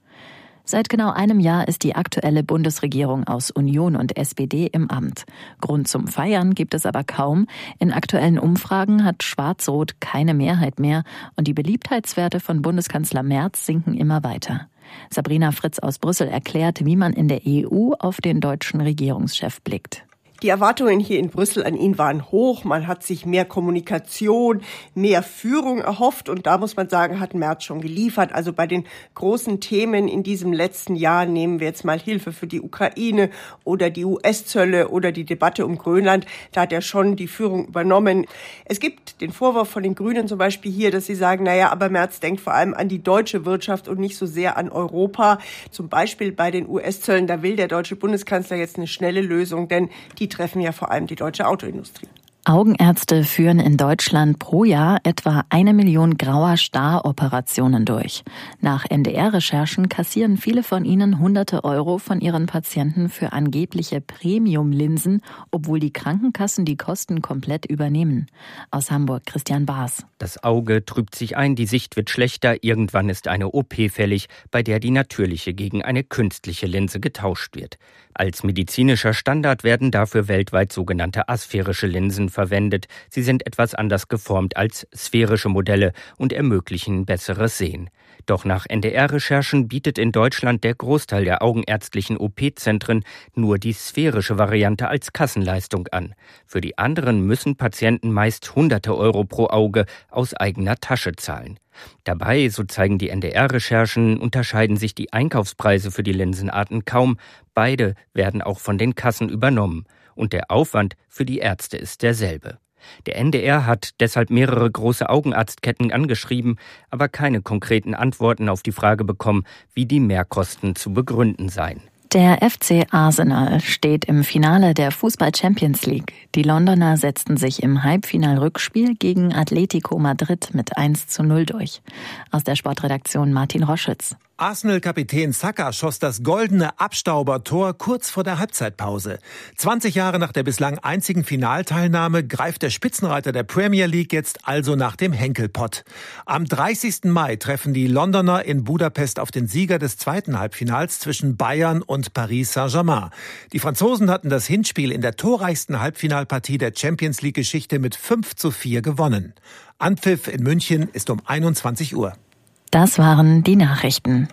Seit genau einem Jahr ist die aktuelle Bundesregierung aus Union und S P D im Amt. Grund zum Feiern gibt es aber kaum. In aktuellen Umfragen hat Schwarz-Rot keine Mehrheit mehr und die Beliebtheitswerte von Bundeskanzler Merz sinken immer weiter. Sabrina Fritz aus Brüssel erklärt, wie man in der E U auf den deutschen Regierungschef blickt. Die Erwartungen hier in Brüssel an ihn waren hoch. Man hat sich mehr Kommunikation, mehr Führung erhofft. Und da muss man sagen, hat Merz schon geliefert. Also bei den großen Themen in diesem letzten Jahr, nehmen wir jetzt mal Hilfe für die Ukraine oder die U S-Zölle oder die Debatte um Grönland, da hat er schon die Führung übernommen. Es gibt den Vorwurf von den Grünen zum Beispiel hier, dass sie sagen, naja, aber Merz denkt vor allem an die deutsche Wirtschaft und nicht so sehr an Europa. Zum Beispiel bei den U S-Zöllen, da will der deutsche Bundeskanzler jetzt eine schnelle Lösung, denn die treffen ja vor allem die deutsche Autoindustrie. Augenärzte führen in Deutschland pro Jahr etwa eine Million grauer Star-Operationen durch. Nach N D R-Recherchen kassieren viele von ihnen hunderte Euro von ihren Patienten für angebliche Premium-Linsen, obwohl die Krankenkassen die Kosten komplett übernehmen. Aus Hamburg Christian Baas. Das Auge trübt sich ein, die Sicht wird schlechter, irgendwann ist eine O P fällig, bei der die natürliche gegen eine künstliche Linse getauscht wird. Als medizinischer Standard werden dafür weltweit sogenannte asphärische Linsen verwendet. Sie sind etwas anders geformt als sphärische Modelle und ermöglichen besseres Sehen. Doch nach N D R-Recherchen bietet in Deutschland der Großteil der augenärztlichen O P-Zentren nur die sphärische Variante als Kassenleistung an. Für die anderen müssen Patienten meist hunderte Euro pro Auge aus eigener Tasche zahlen. Dabei, so zeigen die N D R-Recherchen, unterscheiden sich die Einkaufspreise für die Linsenarten kaum. Beide werden auch von den Kassen übernommen. Und der Aufwand für die Ärzte ist derselbe. Der N D R hat deshalb mehrere große Augenarztketten angeschrieben, aber keine konkreten Antworten auf die Frage bekommen, wie die Mehrkosten zu begründen seien. Der F C Arsenal steht im Finale der Fußball-Champions League. Die Londoner setzten sich im Halbfinal-Rückspiel gegen Atletico Madrid mit eins zu null durch. Aus der Sportredaktion Martin Roschitz. Arsenal-Kapitän Saka schoss das goldene Abstaubertor kurz vor der Halbzeitpause. zwanzig Jahre nach der bislang einzigen Finalteilnahme greift der Spitzenreiter der Premier League jetzt also nach dem Henkelpott. Am dreißigsten Mai treffen die Londoner in Budapest auf den Sieger des zweiten Halbfinals zwischen Bayern und Paris Saint-Germain. Die Franzosen hatten das Hinspiel in der torreichsten Halbfinalpartie der Champions League-Geschichte mit fünf zu vier gewonnen. Anpfiff in München ist um einundzwanzig Uhr. Das waren die Nachrichten.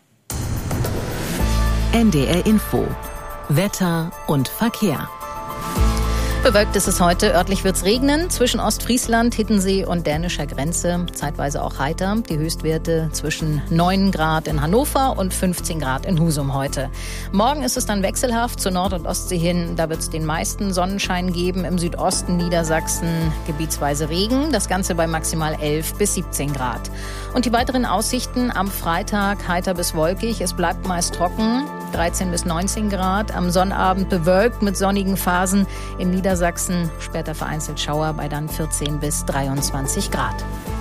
N D R Info. Wetter und Verkehr. Bewölkt ist es heute, örtlich wird's regnen, zwischen Ostfriesland, Hiddensee und dänischer Grenze, zeitweise auch heiter. Die Höchstwerte zwischen neun Grad in Hannover und fünfzehn Grad in Husum heute. Morgen ist es dann wechselhaft zur Nord- und Ostsee hin, da wird's den meisten Sonnenschein geben, im Südosten Niedersachsen gebietsweise Regen, das Ganze bei maximal elf bis siebzehn Grad. Und die weiteren Aussichten am Freitag heiter bis wolkig, es bleibt meist trocken. dreizehn bis neunzehn Grad. Am Sonnabend bewölkt mit sonnigen Phasen. In Niedersachsen später vereinzelt Schauer bei dann vierzehn bis dreiundzwanzig Grad.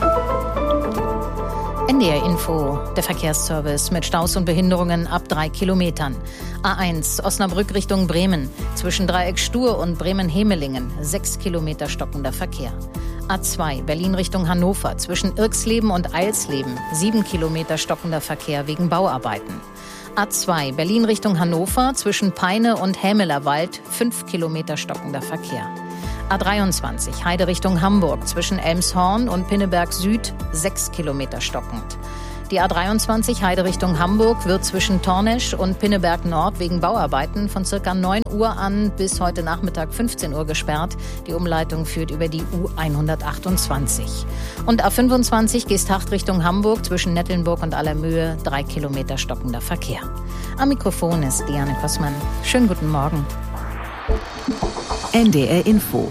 N D R Info, der Verkehrsservice mit Staus und Behinderungen ab drei Kilometern. A eins, Osnabrück Richtung Bremen. Zwischen Dreieck Stur und Bremen-Hemelingen. Sechs Kilometer stockender Verkehr. A zwei, Berlin Richtung Hannover. Zwischen Irksleben und Eilsleben. Sieben Kilometer stockender Verkehr wegen Bauarbeiten. A zwei, Berlin Richtung Hannover. Zwischen Peine und Hämelerwald. Fünf Kilometer stockender Verkehr. A dreiundzwanzig, Heide Richtung Hamburg, zwischen Elmshorn und Pinneberg Süd, sechs Kilometer stockend. Die A dreiundzwanzig, Heide Richtung Hamburg, wird zwischen Tornesch und Pinneberg Nord wegen Bauarbeiten von circa neun Uhr an bis heute Nachmittag fünfzehn Uhr gesperrt. Die Umleitung führt über die U hundertachtundzwanzig. Und A fünfundzwanzig, Geesthacht Richtung Hamburg, zwischen Nettelnburg und Allermöhe, drei Kilometer stockender Verkehr. Am Mikrofon ist Diane Kossmann. Schönen guten Morgen. N D R Info.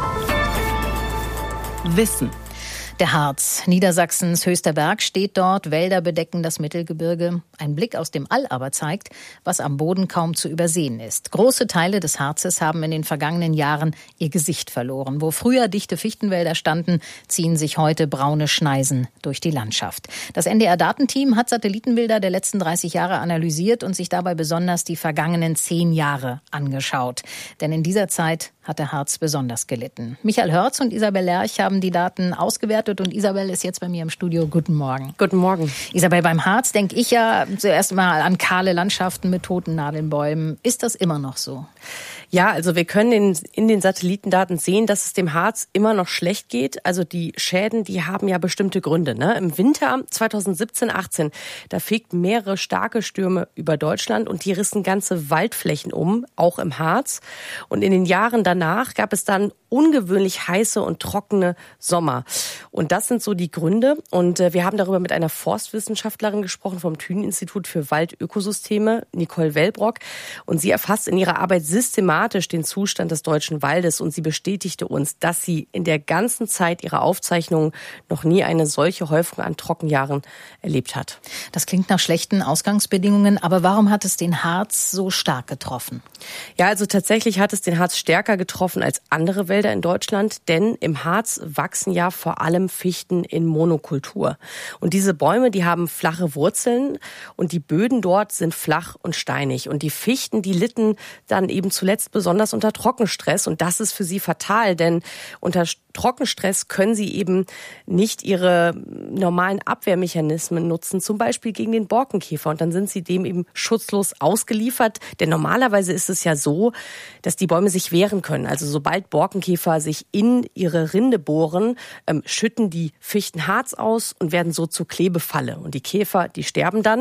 Wissen. Der Harz, Niedersachsens höchster Berg, steht dort. Wälder bedecken das Mittelgebirge. Ein Blick aus dem All aber zeigt, was am Boden kaum zu übersehen ist. Große Teile des Harzes haben in den vergangenen Jahren ihr Gesicht verloren. Wo früher dichte Fichtenwälder standen, ziehen sich heute braune Schneisen durch die Landschaft. Das N D R-Datenteam hat Satellitenbilder der letzten dreißig Jahre analysiert und sich dabei besonders die vergangenen zehn Jahre angeschaut. Denn in dieser Zeit hat der Harz besonders gelitten. Michael Hörz und Isabel Lerch haben die Daten ausgewertet und Isabel ist jetzt bei mir im Studio. Guten Morgen. Guten Morgen. Isabel, beim Harz denke ich ja zuerst mal an kahle Landschaften mit toten Nadelbäumen. Ist das immer noch so? Ja, also wir können in, in den Satellitendaten sehen, dass es dem Harz immer noch schlecht geht. Also die Schäden, die haben ja bestimmte Gründe. Ne? Im Winter zweitausendsiebzehn achtzehn, da fegten mehrere starke Stürme über Deutschland und die rissen ganze Waldflächen um, auch im Harz. Und in den Jahren danach gab es dann ungewöhnlich heiße und trockene Sommer. Und das sind so die Gründe. Und äh, wir haben darüber mit einer Forstwissenschaftlerin gesprochen vom Thünen-Institut für Waldökosysteme, Nicole Wellbrock. Und sie erfasst in ihrer Arbeit systematisch den Zustand des deutschen Waldes. Und sie bestätigte uns, dass sie in der ganzen Zeit ihrer Aufzeichnungen noch nie eine solche Häufung an Trockenjahren erlebt hat. Das klingt nach schlechten Ausgangsbedingungen. Aber warum hat es den Harz so stark getroffen? Ja, also tatsächlich hat es den Harz stärker getroffen als andere Wälder in Deutschland, denn im Harz wachsen ja vor allem Fichten in Monokultur. Und diese Bäume, die haben flache Wurzeln und die Böden dort sind flach und steinig. Und die Fichten, die litten dann eben zuletzt besonders unter Trockenstress und das ist für sie fatal, denn unter Trockenstress können sie eben nicht ihre normalen Abwehrmechanismen nutzen, zum Beispiel gegen den Borkenkäfer und dann sind sie dem eben schutzlos ausgeliefert, denn normalerweise ist es ja so, dass die Bäume sich wehren können. Also sobald Borkenkäfer sich in ihre Rinde bohren, ähm, schütten die Fichten Harz aus und werden so zur Klebefalle. Und die Käfer, die sterben dann.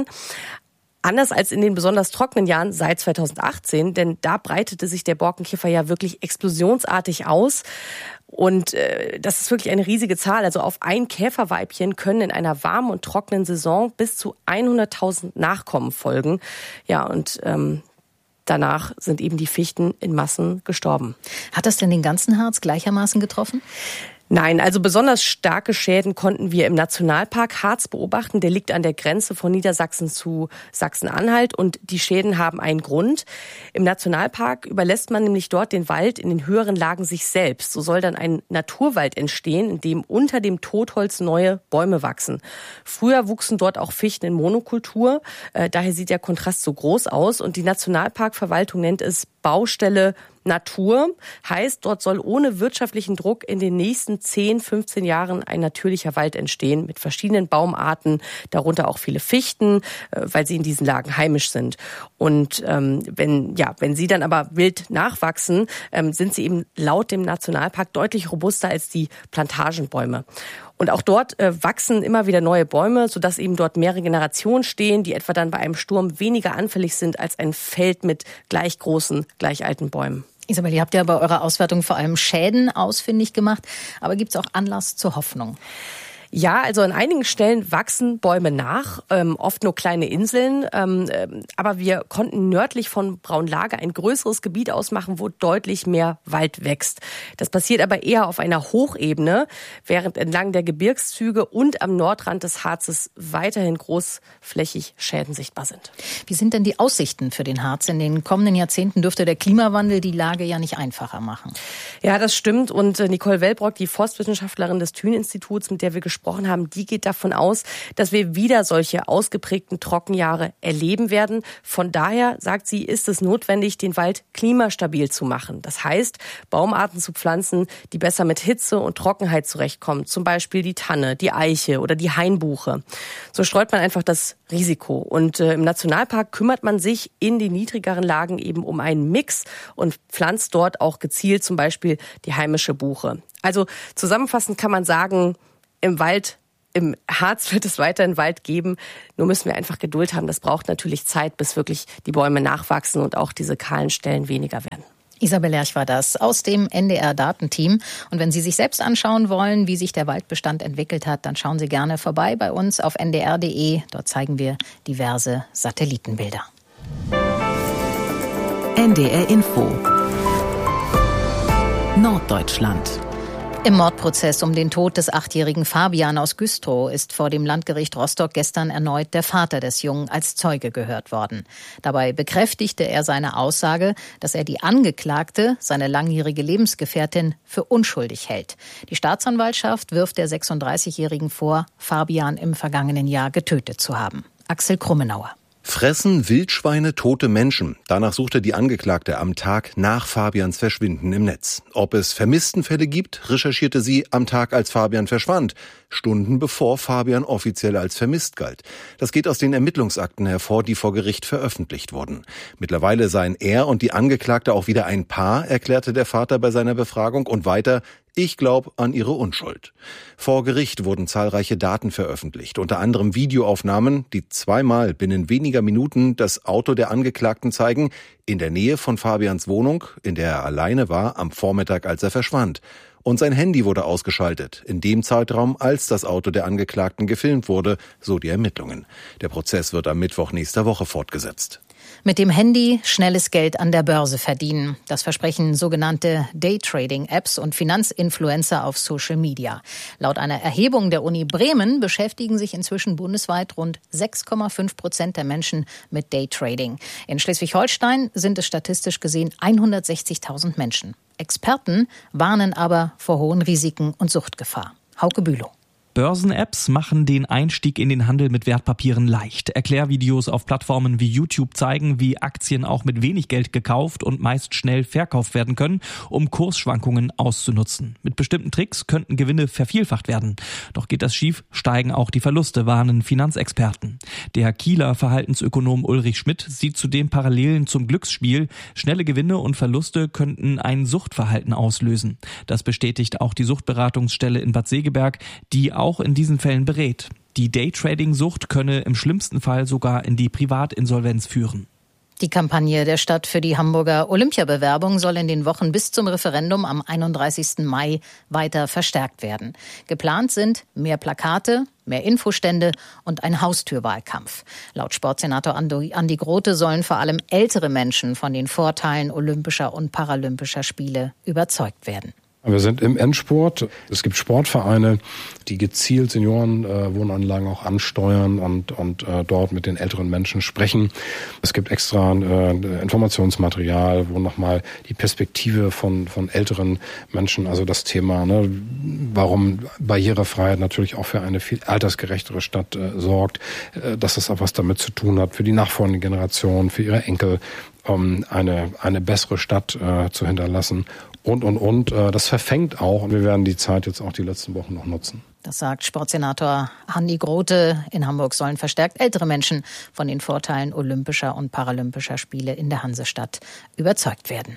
Anders als in den besonders trockenen Jahren seit zweitausendachtzehn, denn da breitete sich der Borkenkäfer ja wirklich explosionsartig aus. Und äh, das ist wirklich eine riesige Zahl. Also auf ein Käferweibchen können in einer warmen und trockenen Saison bis zu hunderttausend Nachkommen folgen. Ja, und ähm, danach sind eben die Fichten in Massen gestorben. Hat das denn den ganzen Harz gleichermaßen getroffen? Nein, also besonders starke Schäden konnten wir im Nationalpark Harz beobachten. Der liegt an der Grenze von Niedersachsen zu Sachsen-Anhalt und die Schäden haben einen Grund. Im Nationalpark überlässt man nämlich dort den Wald in den höheren Lagen sich selbst. So soll dann ein Naturwald entstehen, in dem unter dem Totholz neue Bäume wachsen. Früher wuchsen dort auch Fichten in Monokultur. Äh, daher sieht der Kontrast so groß aus und die Nationalparkverwaltung nennt es Baustelle Natur. Heißt, dort soll ohne wirtschaftlichen Druck in den nächsten zehn, fünfzehn Jahren ein natürlicher Wald entstehen mit verschiedenen Baumarten, darunter auch viele Fichten, weil sie in diesen Lagen heimisch sind. Und ähm, wenn ja, wenn sie dann aber wild nachwachsen, ähm, sind sie eben laut dem Nationalpark deutlich robuster als die Plantagenbäume. Und auch dort äh, wachsen immer wieder neue Bäume, sodass eben dort mehrere Generationen stehen, die etwa dann bei einem Sturm weniger anfällig sind als ein Feld mit gleich großen, gleich alten Bäumen. Isabel, ihr habt ja bei eurer Auswertung vor allem Schäden ausfindig gemacht, aber gibt es auch Anlass zur Hoffnung? Ja, also an einigen Stellen wachsen Bäume nach, ähm, oft nur kleine Inseln. Ähm, aber wir konnten nördlich von Braunlage ein größeres Gebiet ausmachen, wo deutlich mehr Wald wächst. Das passiert aber eher auf einer Hochebene, während entlang der Gebirgszüge und am Nordrand des Harzes weiterhin großflächig Schäden sichtbar sind. Wie sind denn die Aussichten für den Harz? In den kommenden Jahrzehnten dürfte der Klimawandel die Lage ja nicht einfacher machen. Ja, das stimmt. Und Nicole Wellbrock, die Forstwissenschaftlerin des Thün-Instituts, mit der wir gesprochen haben, die geht davon aus, dass wir wieder solche ausgeprägten Trockenjahre erleben werden. Von daher, sagt sie, ist es notwendig, den Wald klimastabil zu machen. Das heißt, Baumarten zu pflanzen, die besser mit Hitze und Trockenheit zurechtkommen. Zum Beispiel die Tanne, die Eiche oder die Hainbuche. So streut man einfach das Risiko. Und äh, im Nationalpark kümmert man sich in den niedrigeren Lagen eben um einen Mix und pflanzt dort auch gezielt zum Beispiel die heimische Buche. Also zusammenfassend kann man sagen, im Wald, im Harz wird es weiterhin Wald geben. Nur müssen wir einfach Geduld haben. Das braucht natürlich Zeit, bis wirklich die Bäume nachwachsen und auch diese kahlen Stellen weniger werden. Isabel Lerch war das aus dem N D R-Datenteam. Und wenn Sie sich selbst anschauen wollen, wie sich der Waldbestand entwickelt hat, dann schauen Sie gerne vorbei bei uns auf n d r punkt d e. Dort zeigen wir diverse Satellitenbilder. N D R Info Norddeutschland. Im Mordprozess um den Tod des achtjährigen Fabian aus Güstrow ist vor dem Landgericht Rostock gestern erneut der Vater des Jungen als Zeuge gehört worden. Dabei bekräftigte er seine Aussage, dass er die Angeklagte, seine langjährige Lebensgefährtin, für unschuldig hält. Die Staatsanwaltschaft wirft der sechsunddreißigjährigen vor, Fabian im vergangenen Jahr getötet zu haben. Axel Krummenauer. Fressen Wildschweine tote Menschen? Danach suchte die Angeklagte am Tag nach Fabians Verschwinden im Netz. Ob es Vermisstenfälle gibt, recherchierte sie am Tag, als Fabian verschwand. Stunden bevor Fabian offiziell als vermisst galt. Das geht aus den Ermittlungsakten hervor, die vor Gericht veröffentlicht wurden. Mittlerweile seien er und die Angeklagte auch wieder ein Paar, erklärte der Vater bei seiner Befragung, und weiter: Ich glaube an ihre Unschuld. Vor Gericht wurden zahlreiche Daten veröffentlicht, unter anderem Videoaufnahmen, die zweimal binnen weniger Minuten das Auto der Angeklagten zeigen, in der Nähe von Fabians Wohnung, in der er alleine war, am Vormittag, als er verschwand. Und sein Handy wurde ausgeschaltet, in dem Zeitraum, als das Auto der Angeklagten gefilmt wurde, so die Ermittlungen. Der Prozess wird am Mittwoch nächster Woche fortgesetzt. Mit dem Handy schnelles Geld an der Börse verdienen. Das versprechen sogenannte Daytrading-Apps und Finanzinfluencer auf Social Media. Laut einer Erhebung der Uni Bremen beschäftigen sich inzwischen bundesweit rund sechs Komma fünf Prozent der Menschen mit Daytrading. In Schleswig-Holstein sind es statistisch gesehen hundertsechzigtausend Menschen. Experten warnen aber vor hohen Risiken und Suchtgefahr. Hauke Bülow. Börsen-Apps machen den Einstieg in den Handel mit Wertpapieren leicht. Erklärvideos auf Plattformen wie YouTube zeigen, wie Aktien auch mit wenig Geld gekauft und meist schnell verkauft werden können, um Kursschwankungen auszunutzen. Mit bestimmten Tricks könnten Gewinne vervielfacht werden. Doch geht das schief, steigen auch die Verluste, warnen Finanzexperten. Der Kieler Verhaltensökonom Ulrich Schmidt sieht zudem Parallelen zum Glücksspiel. Schnelle Gewinne und Verluste könnten ein Suchtverhalten auslösen. Das bestätigt auch die Suchtberatungsstelle in Bad Segeberg, die auch auch in diesen Fällen berät. Die Daytrading-Sucht könne im schlimmsten Fall sogar in die Privatinsolvenz führen. Die Kampagne der Stadt für die Hamburger Olympiabewerbung soll in den Wochen bis zum Referendum am einunddreißigsten Mai weiter verstärkt werden. Geplant sind mehr Plakate, mehr Infostände und ein Haustürwahlkampf. Laut Sportsenator Andi Grote sollen vor allem ältere Menschen von den Vorteilen olympischer und paralympischer Spiele überzeugt werden. Wir sind im Endspurt. Es gibt Sportvereine, die gezielt Seniorenwohnanlagen äh, auch ansteuern und, und äh, dort mit den älteren Menschen sprechen. Es gibt extra äh, Informationsmaterial, wo nochmal die Perspektive von, von älteren Menschen, also das Thema, ne, warum Barrierefreiheit natürlich auch für eine viel altersgerechtere Stadt äh, sorgt, äh, dass das auch was damit zu tun hat, für die nachfolgende Generation, für ihre Enkel, um eine, eine bessere Stadt äh, zu hinterlassen. Und, und, und. Das verfängt auch. Und wir werden die Zeit jetzt auch die letzten Wochen noch nutzen. Das sagt Sportsenator Andi Grote. In Hamburg sollen verstärkt ältere Menschen von den Vorteilen olympischer und paralympischer Spiele in der Hansestadt überzeugt werden.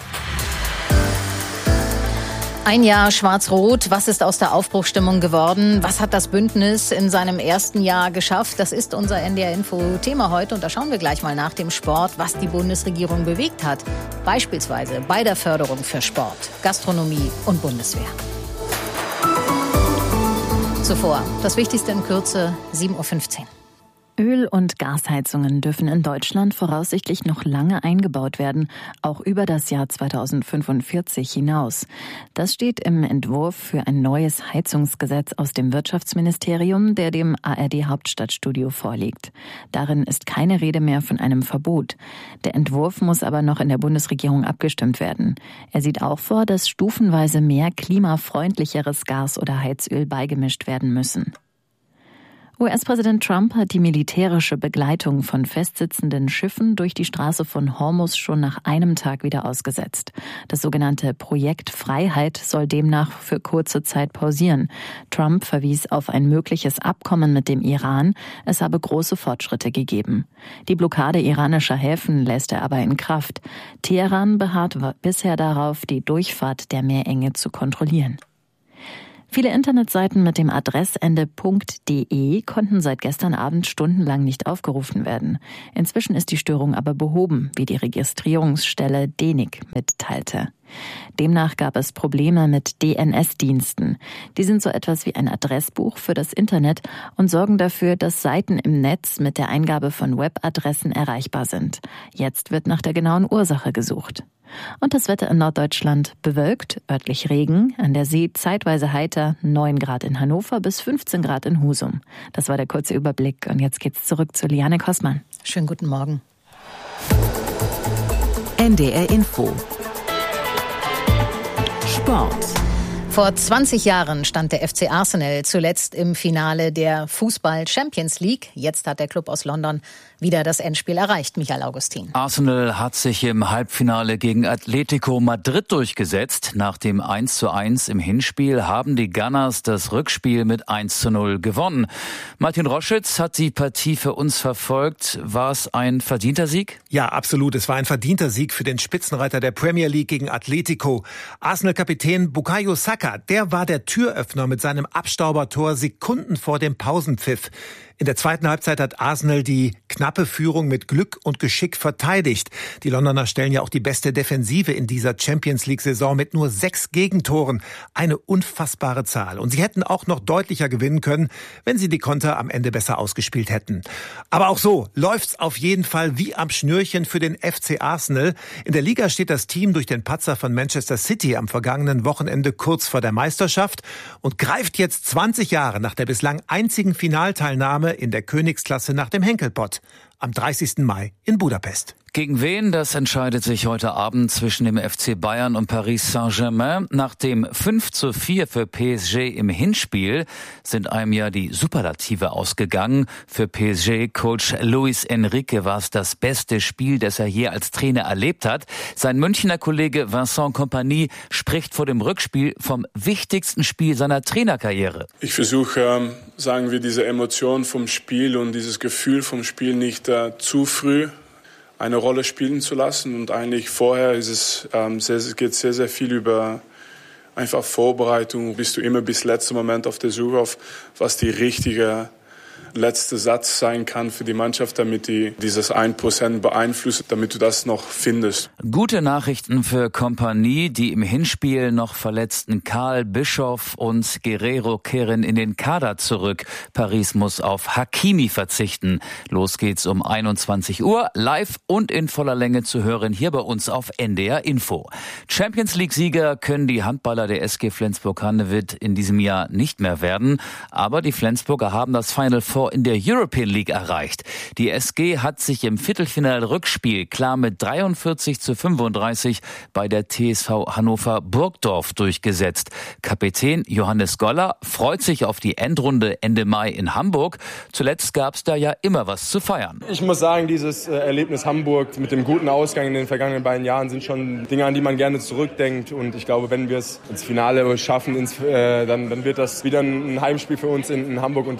Ein Jahr Schwarz-Rot. Was ist aus der Aufbruchsstimmung geworden? Was hat das Bündnis in seinem ersten Jahr geschafft? Das ist unser N D R-Info-Thema heute. Und da schauen wir gleich mal nach dem Sport, was die Bundesregierung bewegt hat. Beispielsweise bei der Förderung für Sport, Gastronomie und Bundeswehr. Zuvor das Wichtigste in Kürze, sieben Uhr fünfzehn. Öl- und Gasheizungen dürfen in Deutschland voraussichtlich noch lange eingebaut werden, auch über das Jahr zweitausendfünfundvierzig hinaus. Das steht im Entwurf für ein neues Heizungsgesetz aus dem Wirtschaftsministerium, der dem A R D-Hauptstadtstudio vorliegt. Darin ist keine Rede mehr von einem Verbot. Der Entwurf muss aber noch in der Bundesregierung abgestimmt werden. Er sieht auch vor, dass stufenweise mehr klimafreundlicheres Gas oder Heizöl beigemischt werden müssen. U S-Präsident Trump hat die militärische Begleitung von festsitzenden Schiffen durch die Straße von Hormuz schon nach einem Tag wieder ausgesetzt. Das sogenannte Projekt Freiheit soll demnach für kurze Zeit pausieren. Trump verwies auf ein mögliches Abkommen mit dem Iran. Es habe große Fortschritte gegeben. Die Blockade iranischer Häfen lässt er aber in Kraft. Teheran beharrt bisher darauf, die Durchfahrt der Meerenge zu kontrollieren. Viele Internetseiten mit dem Adressende .de konnten seit gestern Abend stundenlang nicht aufgerufen werden. Inzwischen ist die Störung aber behoben, wie die Registrierungsstelle D N I C mitteilte. Demnach gab es Probleme mit D N S-Diensten. Die sind so etwas wie ein Adressbuch für das Internet und sorgen dafür, dass Seiten im Netz mit der Eingabe von Webadressen erreichbar sind. Jetzt wird nach der genauen Ursache gesucht. Und das Wetter in Norddeutschland bewölkt, örtlich Regen, an der See zeitweise heiter, neun Grad in Hannover bis fünfzehn Grad in Husum. Das war der kurze Überblick und jetzt geht's zurück zu Liane Kossmann. Schönen guten Morgen. N D R Info. Sport. Vor zwanzig Jahren stand der F C Arsenal zuletzt im Finale der Fußball-Champions League. Jetzt hat der Club aus London wieder das Endspiel erreicht, Michael Augustin. Arsenal hat sich im Halbfinale gegen Atletico Madrid durchgesetzt. Nach dem eins zu eins im Hinspiel haben die Gunners das Rückspiel mit eins zu null gewonnen. Martin Roschitz hat die Partie für uns verfolgt. War es ein verdienter Sieg? Ja, absolut. Es war ein verdienter Sieg für den Spitzenreiter der Premier League gegen Atletico. Arsenal-Kapitän Bukayo Saka, der war der Türöffner mit seinem Abstaubertor Sekunden vor dem Pausenpfiff. In der zweiten Halbzeit hat Arsenal die knappe Führung mit Glück und Geschick verteidigt. Die Londoner stellen ja auch die beste Defensive in dieser Champions-League-Saison mit nur sechs Gegentoren. Eine unfassbare Zahl. Und sie hätten auch noch deutlicher gewinnen können, wenn sie die Konter am Ende besser ausgespielt hätten. Aber auch so läuft's auf jeden Fall wie am Schnürchen für den F C Arsenal. In der Liga steht das Team durch den Patzer von Manchester City am vergangenen Wochenende kurz vor der Meisterschaft und greift jetzt zwanzig Jahre nach der bislang einzigen Finalteilnahme in der Königsklasse nach dem Henkelpott am dreißigsten Mai in Budapest. Gegen wen? Das entscheidet sich heute Abend zwischen dem F C Bayern und Paris Saint-Germain. Nach dem fünf zu vier für P S G im Hinspiel sind einem ja die Superlative ausgegangen. Für P S G-Coach Luis Enrique war es das beste Spiel, das er je als Trainer erlebt hat. Sein Münchner Kollege Vincent Kompany spricht vor dem Rückspiel vom wichtigsten Spiel seiner Trainerkarriere. Ich versuche, ähm, sagen wir, diese Emotion vom Spiel und dieses Gefühl vom Spiel nicht äh, zu früh eine Rolle spielen zu lassen. Und eigentlich vorher ist es, ähm, sehr, es geht sehr, sehr viel über einfach Vorbereitung. Bist du immer bis letzten Moment auf der Suche auf, was die richtige letzte Satz sein kann für die Mannschaft, damit die dieses ein Prozent beeinflusst, damit du das noch findest. Gute Nachrichten für Kompanie. Die im Hinspiel noch verletzten Karl Bischoff und Guerrero kehren in den Kader zurück. Paris muss auf Hakimi verzichten. Los geht's um einundzwanzig Uhr, live und in voller Länge zu hören hier bei uns auf N D R Info. Champions League-Sieger können die Handballer der S G Flensburg-Handewitt in diesem Jahr nicht mehr werden. Aber die Flensburger haben das Final Four in der European League erreicht. Die S G hat sich im Viertelfinal-Rückspiel klar mit dreiundvierzig zu fünfunddreißig bei der T S V Hannover Burgdorf durchgesetzt. Kapitän Johannes Goller freut sich auf die Endrunde Ende Mai in Hamburg. Zuletzt gab es da ja immer was zu feiern. Ich muss sagen, dieses äh, Erlebnis Hamburg mit dem guten Ausgang in den vergangenen beiden Jahren sind schon Dinge, an die man gerne zurückdenkt. Und ich glaube, wenn wir es ins Finale schaffen, ins, äh, dann, dann wird das wieder ein Heimspiel für uns in, in Hamburg. Und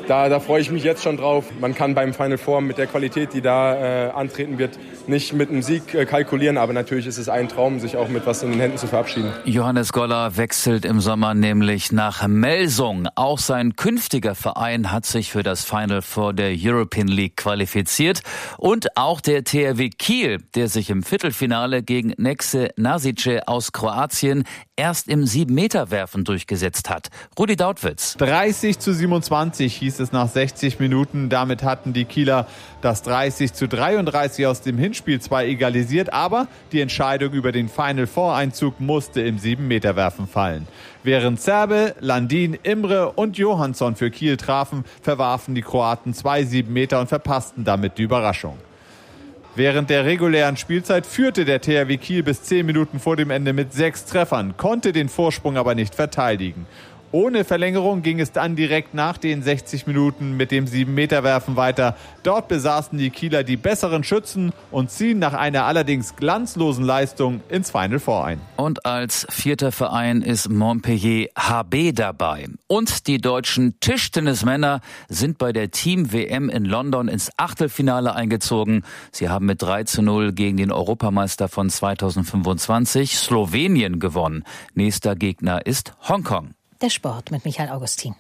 Da, da freue ich mich jetzt schon drauf. Man kann beim Final Four mit der Qualität, die da äh, antreten wird, nicht mit einem Sieg äh, kalkulieren. Aber natürlich ist es ein Traum, sich auch mit was in den Händen zu verabschieden. Johannes Goller wechselt im Sommer nämlich nach Melsung. Auch sein künftiger Verein hat sich für das Final Four der European League qualifiziert. Und auch der T R W Kiel, der sich im Viertelfinale gegen Nexe Nasice aus Kroatien erst im sieben-Meter-Werfen durchgesetzt hat. Rudi Dautwitz. dreißig zu siebenundzwanzig hieß es nach sechzig Minuten. Damit hatten die Kieler das dreißig zu dreiunddreißig aus dem Hinspiel zwar egalisiert, aber die Entscheidung über den Final-Four-Einzug musste im sieben-Meter-Werfen fallen. Während Zerbe, Landin, Imre und Johansson für Kiel trafen, verwarfen die Kroaten zwei Sieben-Meter und verpassten damit die Überraschung. Während der regulären Spielzeit führte der T R W Kiel bis zehn Minuten vor dem Ende mit sechs Treffern, konnte den Vorsprung aber nicht verteidigen. Ohne Verlängerung ging es dann direkt nach den sechzig Minuten mit dem sieben-Meter-Werfen weiter. Dort besaßen die Kieler die besseren Schützen und ziehen nach einer allerdings glanzlosen Leistung ins Final Four ein. Und als vierter Verein ist Montpellier H B dabei. Und die deutschen Tischtennismänner sind bei der Team-W M in London ins Achtelfinale eingezogen. Sie haben mit drei zu null gegen den Europameister von zweitausendfünfundzwanzig Slowenien gewonnen. Nächster Gegner ist Hongkong. Der Sport mit Michael Augustin.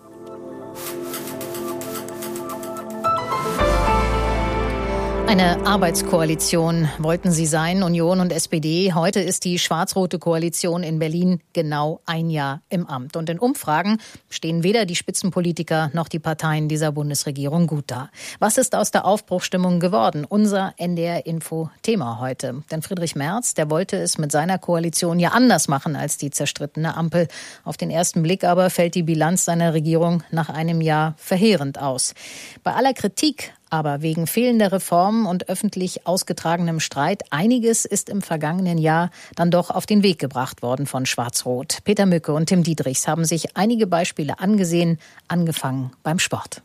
Eine Arbeitskoalition wollten sie sein, Union und S P D. Heute ist die schwarz-rote Koalition in Berlin genau ein Jahr im Amt. Und in Umfragen stehen weder die Spitzenpolitiker noch die Parteien dieser Bundesregierung gut da. Was ist aus der Aufbruchsstimmung geworden? Unser N D R-Info-Thema heute. Denn Friedrich Merz, der wollte es mit seiner Koalition ja anders machen als die zerstrittene Ampel. Auf den ersten Blick aber fällt die Bilanz seiner Regierung nach einem Jahr verheerend aus. Bei aller Kritik aber wegen fehlender Reformen und öffentlich ausgetragenem Streit, einiges ist im vergangenen Jahr dann doch auf den Weg gebracht worden von Schwarz-Rot. Peter Mücke und Tim Diedrichs haben sich einige Beispiele angesehen, angefangen beim Sport.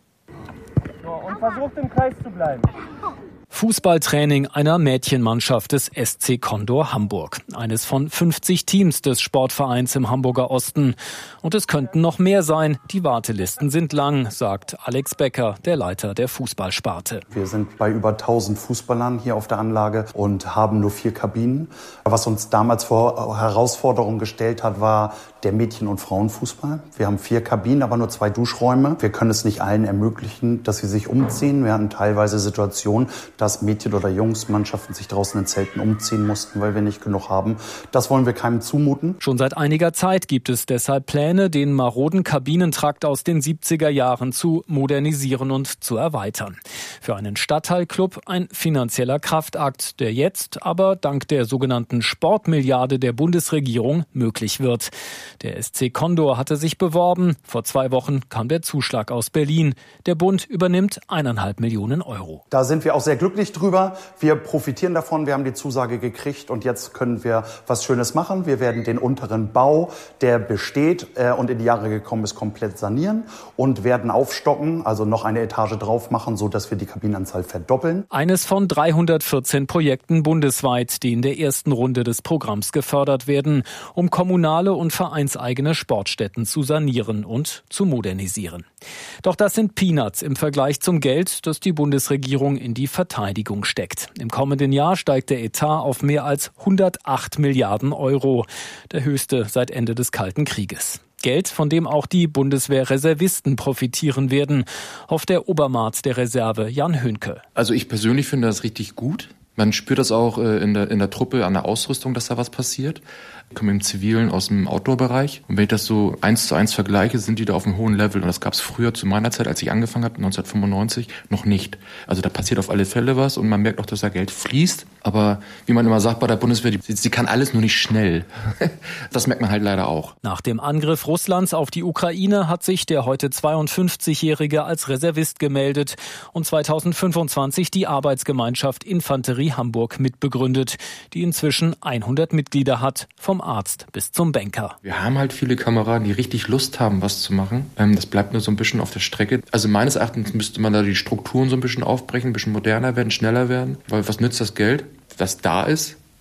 So, und versucht im Kreis zu bleiben. Fußballtraining einer Mädchenmannschaft des S C Condor Hamburg. Eines von fünfzig Teams des Sportvereins im Hamburger Osten. Und es könnten noch mehr sein. Die Wartelisten sind lang, sagt Alex Becker, der Leiter der Fußballsparte. Wir sind bei über tausend Fußballern hier auf der Anlage und haben nur vier Kabinen. Was uns damals vor Herausforderungen gestellt hat, war der Mädchen- und Frauenfußball. Wir haben vier Kabinen, aber nur zwei Duschräume. Wir können es nicht allen ermöglichen, dass sie sich umziehen. Wir hatten teilweise Situationen, dass Mädchen- oder Jungsmannschaften sich draußen in Zelten umziehen mussten, weil wir nicht genug haben. Das wollen wir keinem zumuten. Schon seit einiger Zeit gibt es deshalb Pläne, den maroden Kabinentrakt aus den siebziger Jahren zu modernisieren und zu erweitern. Für einen Stadtteilclub ein finanzieller Kraftakt, der jetzt aber dank der sogenannten Sportmilliarde der Bundesregierung möglich wird. Der S C Condor hatte sich beworben. Vor zwei Wochen kam der Zuschlag aus Berlin. Der Bund übernimmt eineinhalb Millionen Euro. Da sind wir auch sehr glücklich drüber. Wir profitieren davon. Wir haben die Zusage gekriegt und jetzt können wir was Schönes machen. Wir werden den unteren Bau, der besteht äh, und in die Jahre gekommen ist, komplett sanieren und werden aufstocken, also noch eine Etage drauf machen, so dass wir die Kabinenanzahl verdoppeln. Eines von dreihundertvierzehn Projekten bundesweit, die in der ersten Runde des Programms gefördert werden, um kommunale und vereinseigene Sportstätten zu sanieren und zu modernisieren. Doch das sind Peanuts im Vergleich zum Geld, das die Bundesregierung in die Verteidigung steckt. Im kommenden Jahr steigt der Etat auf mehr als hundertacht Milliarden Euro, der höchste seit Ende des Kalten Krieges. Geld, von dem auch die Bundeswehrreservisten profitieren werden, hofft der Obermaat der Reserve Jan Höhnke. Also ich persönlich finde das richtig gut. Man spürt das auch in der, in der Truppe, an der Ausrüstung, dass da was passiert. Ich komme im Zivilen aus dem Outdoor-Bereich. Und wenn ich das so eins zu eins vergleiche, sind die da auf einem hohen Level. Und das gab es früher zu meiner Zeit, als ich angefangen habe, neunzehnhundertfünfundneunzig, noch nicht. Also da passiert auf alle Fälle was und man merkt auch, dass da Geld fließt. Aber wie man immer sagt bei der Bundeswehr, die, sie kann alles nur nicht schnell. Das merkt man halt leider auch. Nach dem Angriff Russlands auf die Ukraine hat sich der heute zweiundfünfzigjährige als Reservist gemeldet und zweitausendfünfundzwanzig die Arbeitsgemeinschaft Infanterie Hamburg mitbegründet, die inzwischen hundert Mitglieder hat, vom Arzt bis zum Banker. Wir haben halt viele Kameraden, die richtig Lust haben, was zu machen. Das bleibt nur so ein bisschen auf der Strecke. Also meines Erachtens müsste man da die Strukturen so ein bisschen aufbrechen, ein bisschen moderner werden, schneller werden. Weil was nützt das Geld, das da ist,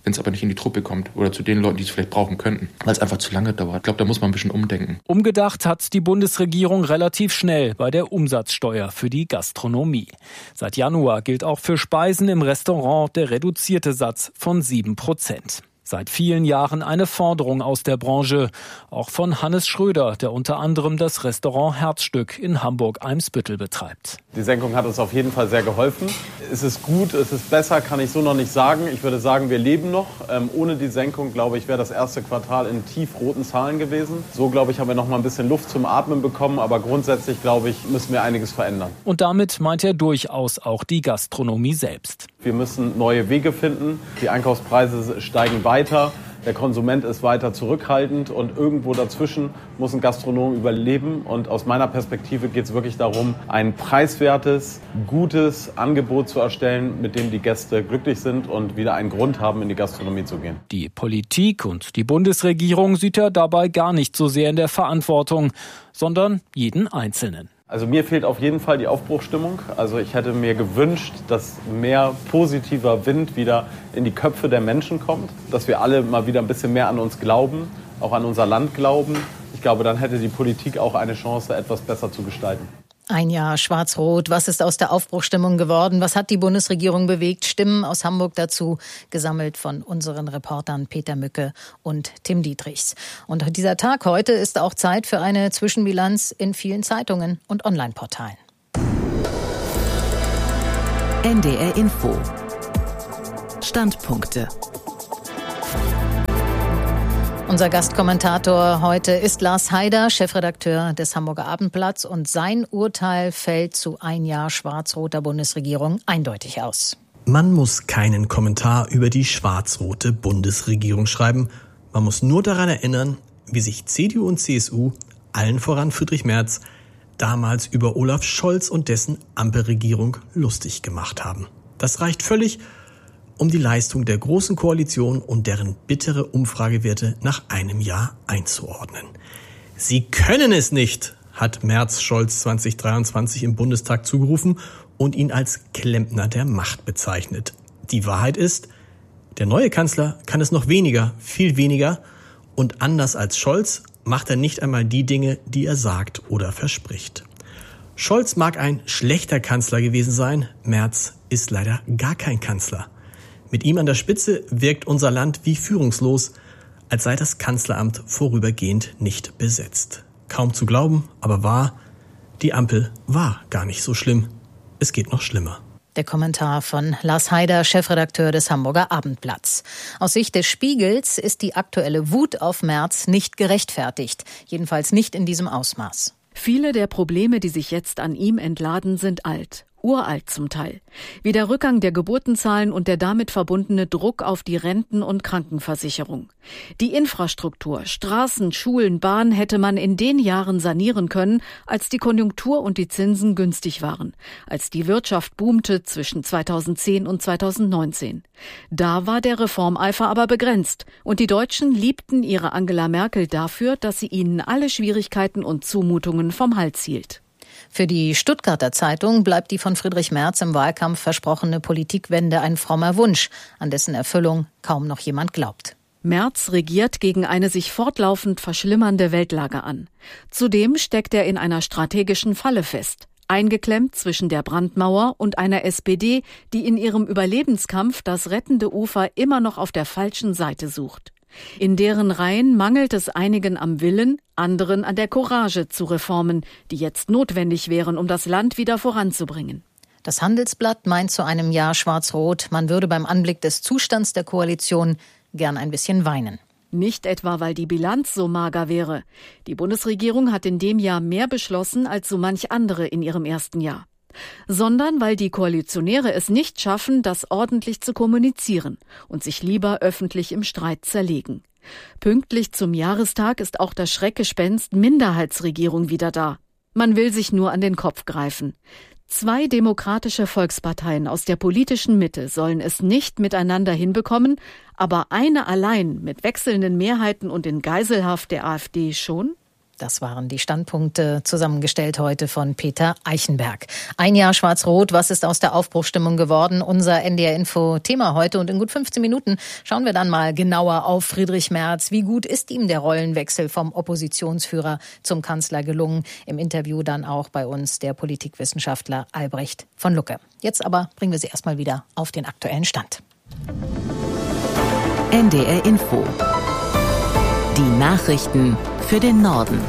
wenn es aber nicht in die Truppe kommt oder zu den Leuten, die es vielleicht brauchen könnten, weil es einfach zu lange dauert. Ich glaube, da muss man ein bisschen umdenken. Umgedacht hat die Bundesregierung relativ schnell bei der Umsatzsteuer für die Gastronomie. Seit Januar gilt auch für Speisen im Restaurant der reduzierte Satz von sieben Prozent. Seit vielen Jahren eine Forderung aus der Branche, auch von Hannes Schröder, der unter anderem das Restaurant Herzstück in Hamburg-Eimsbüttel betreibt. Die Senkung hat uns auf jeden Fall sehr geholfen. Ist es gut, ist es besser, kann ich so noch nicht sagen. Ich würde sagen, wir leben noch. Ähm, ohne die Senkung, glaube ich, wäre das erste Quartal in tiefroten Zahlen gewesen. So, glaube ich, haben wir noch mal ein bisschen Luft zum Atmen bekommen. Aber grundsätzlich, glaube ich, müssen wir einiges verändern. Und damit meint er durchaus auch die Gastronomie selbst. Wir müssen neue Wege finden. Die Einkaufspreise steigen weiter. Der Konsument ist weiter zurückhaltend und irgendwo dazwischen muss ein Gastronom überleben. Und aus meiner Perspektive geht es wirklich darum, ein preiswertes, gutes Angebot zu erstellen, mit dem die Gäste glücklich sind und wieder einen Grund haben, in die Gastronomie zu gehen. Die Politik und die Bundesregierung sieht er dabei gar nicht so sehr in der Verantwortung, sondern jeden Einzelnen. Also mir fehlt auf jeden Fall die Aufbruchsstimmung. Also ich hätte mir gewünscht, dass mehr positiver Wind wieder in die Köpfe der Menschen kommt, dass wir alle mal wieder ein bisschen mehr an uns glauben, auch an unser Land glauben. Ich glaube, dann hätte die Politik auch eine Chance, etwas besser zu gestalten. Ein Jahr Schwarz-Rot. Was ist aus der Aufbruchsstimmung geworden? Was hat die Bundesregierung bewegt? Stimmen aus Hamburg dazu, gesammelt von unseren Reportern Peter Mücke und Tim Dietrichs. Und dieser Tag heute ist auch Zeit für eine Zwischenbilanz in vielen Zeitungen und Online-Portalen. N D R Info. Standpunkte. Unser Gastkommentator heute ist Lars Heider, Chefredakteur des Hamburger Abendblatts, und sein Urteil fällt zu ein Jahr schwarz-roter Bundesregierung eindeutig aus. Man muss keinen Kommentar über die schwarz-rote Bundesregierung schreiben. Man muss nur daran erinnern, wie sich C D U und C S U, allen voran Friedrich Merz, damals über Olaf Scholz und dessen Ampelregierung lustig gemacht haben. Das reicht völlig, um die Leistung der Großen Koalition und deren bittere Umfragewerte nach einem Jahr einzuordnen. Sie können es nicht, hat Merz Scholz zwanzig dreiundzwanzig im Bundestag zugerufen und ihn als Klempner der Macht bezeichnet. Die Wahrheit ist, der neue Kanzler kann es noch weniger, viel weniger, und anders als Scholz macht er nicht einmal die Dinge, die er sagt oder verspricht. Scholz mag ein schlechter Kanzler gewesen sein, Merz ist leider gar kein Kanzler. Mit ihm an der Spitze wirkt unser Land wie führungslos, als sei das Kanzleramt vorübergehend nicht besetzt. Kaum zu glauben, aber wahr, die Ampel war gar nicht so schlimm. Es geht noch schlimmer. Der Kommentar von Lars Heider, Chefredakteur des Hamburger Abendblatts. Aus Sicht des Spiegels ist die aktuelle Wut auf Merz nicht gerechtfertigt. Jedenfalls nicht in diesem Ausmaß. Viele der Probleme, die sich jetzt an ihm entladen, sind alt. Uralt zum Teil. Wie der Rückgang der Geburtenzahlen und der damit verbundene Druck auf die Renten- und Krankenversicherung. Die Infrastruktur, Straßen, Schulen, Bahn hätte man in den Jahren sanieren können, als die Konjunktur und die Zinsen günstig waren, als die Wirtschaft boomte zwischen zweitausendzehn und zweitausendneunzehn. Da war der Reformeifer aber begrenzt und die Deutschen liebten ihre Angela Merkel dafür, dass sie ihnen alle Schwierigkeiten und Zumutungen vom Hals hielt. Für die Stuttgarter Zeitung bleibt die von Friedrich Merz im Wahlkampf versprochene Politikwende ein frommer Wunsch, an dessen Erfüllung kaum noch jemand glaubt. Merz regiert gegen eine sich fortlaufend verschlimmernde Weltlage an. Zudem steckt er in einer strategischen Falle fest. Eingeklemmt zwischen der Brandmauer und einer S P D, die in ihrem Überlebenskampf das rettende Ufer immer noch auf der falschen Seite sucht. In deren Reihen mangelt es einigen am Willen, anderen an der Courage zu Reformen, die jetzt notwendig wären, um das Land wieder voranzubringen. Das Handelsblatt meint zu einem Jahr schwarz-rot, man würde beim Anblick des Zustands der Koalition gern ein bisschen weinen. Nicht etwa, weil die Bilanz so mager wäre. Die Bundesregierung hat in dem Jahr mehr beschlossen als so manch andere in ihrem ersten Jahr. Sondern weil die Koalitionäre es nicht schaffen, das ordentlich zu kommunizieren und sich lieber öffentlich im Streit zerlegen. Pünktlich zum Jahrestag ist auch das Schreckgespenst Minderheitsregierung wieder da. Man will sich nur an den Kopf greifen. Zwei demokratische Volksparteien aus der politischen Mitte sollen es nicht miteinander hinbekommen, aber eine allein mit wechselnden Mehrheiten und in Geiselhaft der AfD schon? Das waren die Standpunkte, zusammengestellt heute von Peter Eichenberg. Ein Jahr Schwarz-Rot, was ist aus der Aufbruchsstimmung geworden? Unser N D R-Info-Thema heute. Und in gut fünfzehn Minuten schauen wir dann mal genauer auf Friedrich Merz. Wie gut ist ihm der Rollenwechsel vom Oppositionsführer zum Kanzler gelungen? Im Interview dann auch bei uns der Politikwissenschaftler Albrecht von Lucke. Jetzt aber bringen wir Sie erstmal wieder auf den aktuellen Stand. N D R-Info. Die Nachrichten für den Norden.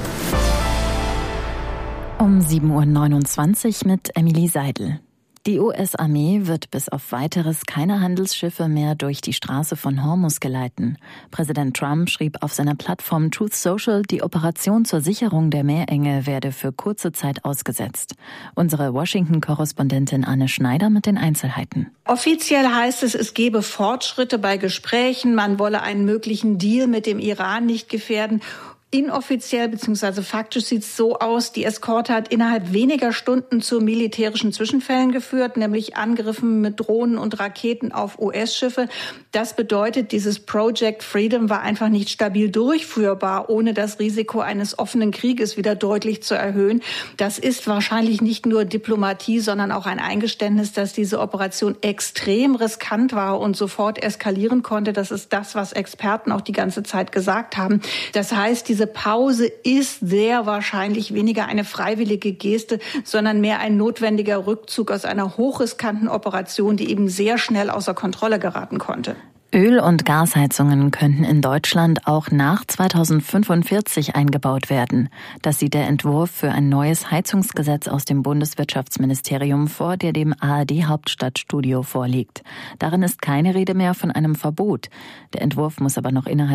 Um sieben Uhr neunundzwanzig mit Emily Seidel. Die U S-Armee wird bis auf Weiteres keine Handelsschiffe mehr durch die Straße von Hormuz geleiten. Präsident Trump schrieb auf seiner Plattform Truth Social, die Operation zur Sicherung der Meerenge werde für kurze Zeit ausgesetzt. Unsere Washington-Korrespondentin Anne Schneider mit den Einzelheiten. Offiziell heißt es, es gebe Fortschritte bei Gesprächen, man wolle einen möglichen Deal mit dem Iran nicht gefährden. Inoffiziell bzw. faktisch sieht es so aus, die Eskorte hat innerhalb weniger Stunden zu militärischen Zwischenfällen geführt, nämlich Angriffen mit Drohnen und Raketen auf U S-Schiffe. Das bedeutet, dieses Project Freedom war einfach nicht stabil durchführbar, ohne das Risiko eines offenen Krieges wieder deutlich zu erhöhen. Das ist wahrscheinlich nicht nur Diplomatie, sondern auch ein Eingeständnis, dass diese Operation extrem riskant war und sofort eskalieren konnte. Das ist das, was Experten auch die ganze Zeit gesagt haben. Das heißt, die Diese Pause ist sehr wahrscheinlich weniger eine freiwillige Geste, sondern mehr ein notwendiger Rückzug aus einer hochriskanten Operation, die eben sehr schnell außer Kontrolle geraten konnte. Öl- und Gasheizungen könnten in Deutschland auch nach zweitausendfünfundvierzig eingebaut werden. Das sieht der Entwurf für ein neues Heizungsgesetz aus dem Bundeswirtschaftsministerium vor, der dem A R D-Hauptstadtstudio vorliegt. Darin ist keine Rede mehr von einem Verbot. Der Entwurf muss aber noch innerhalb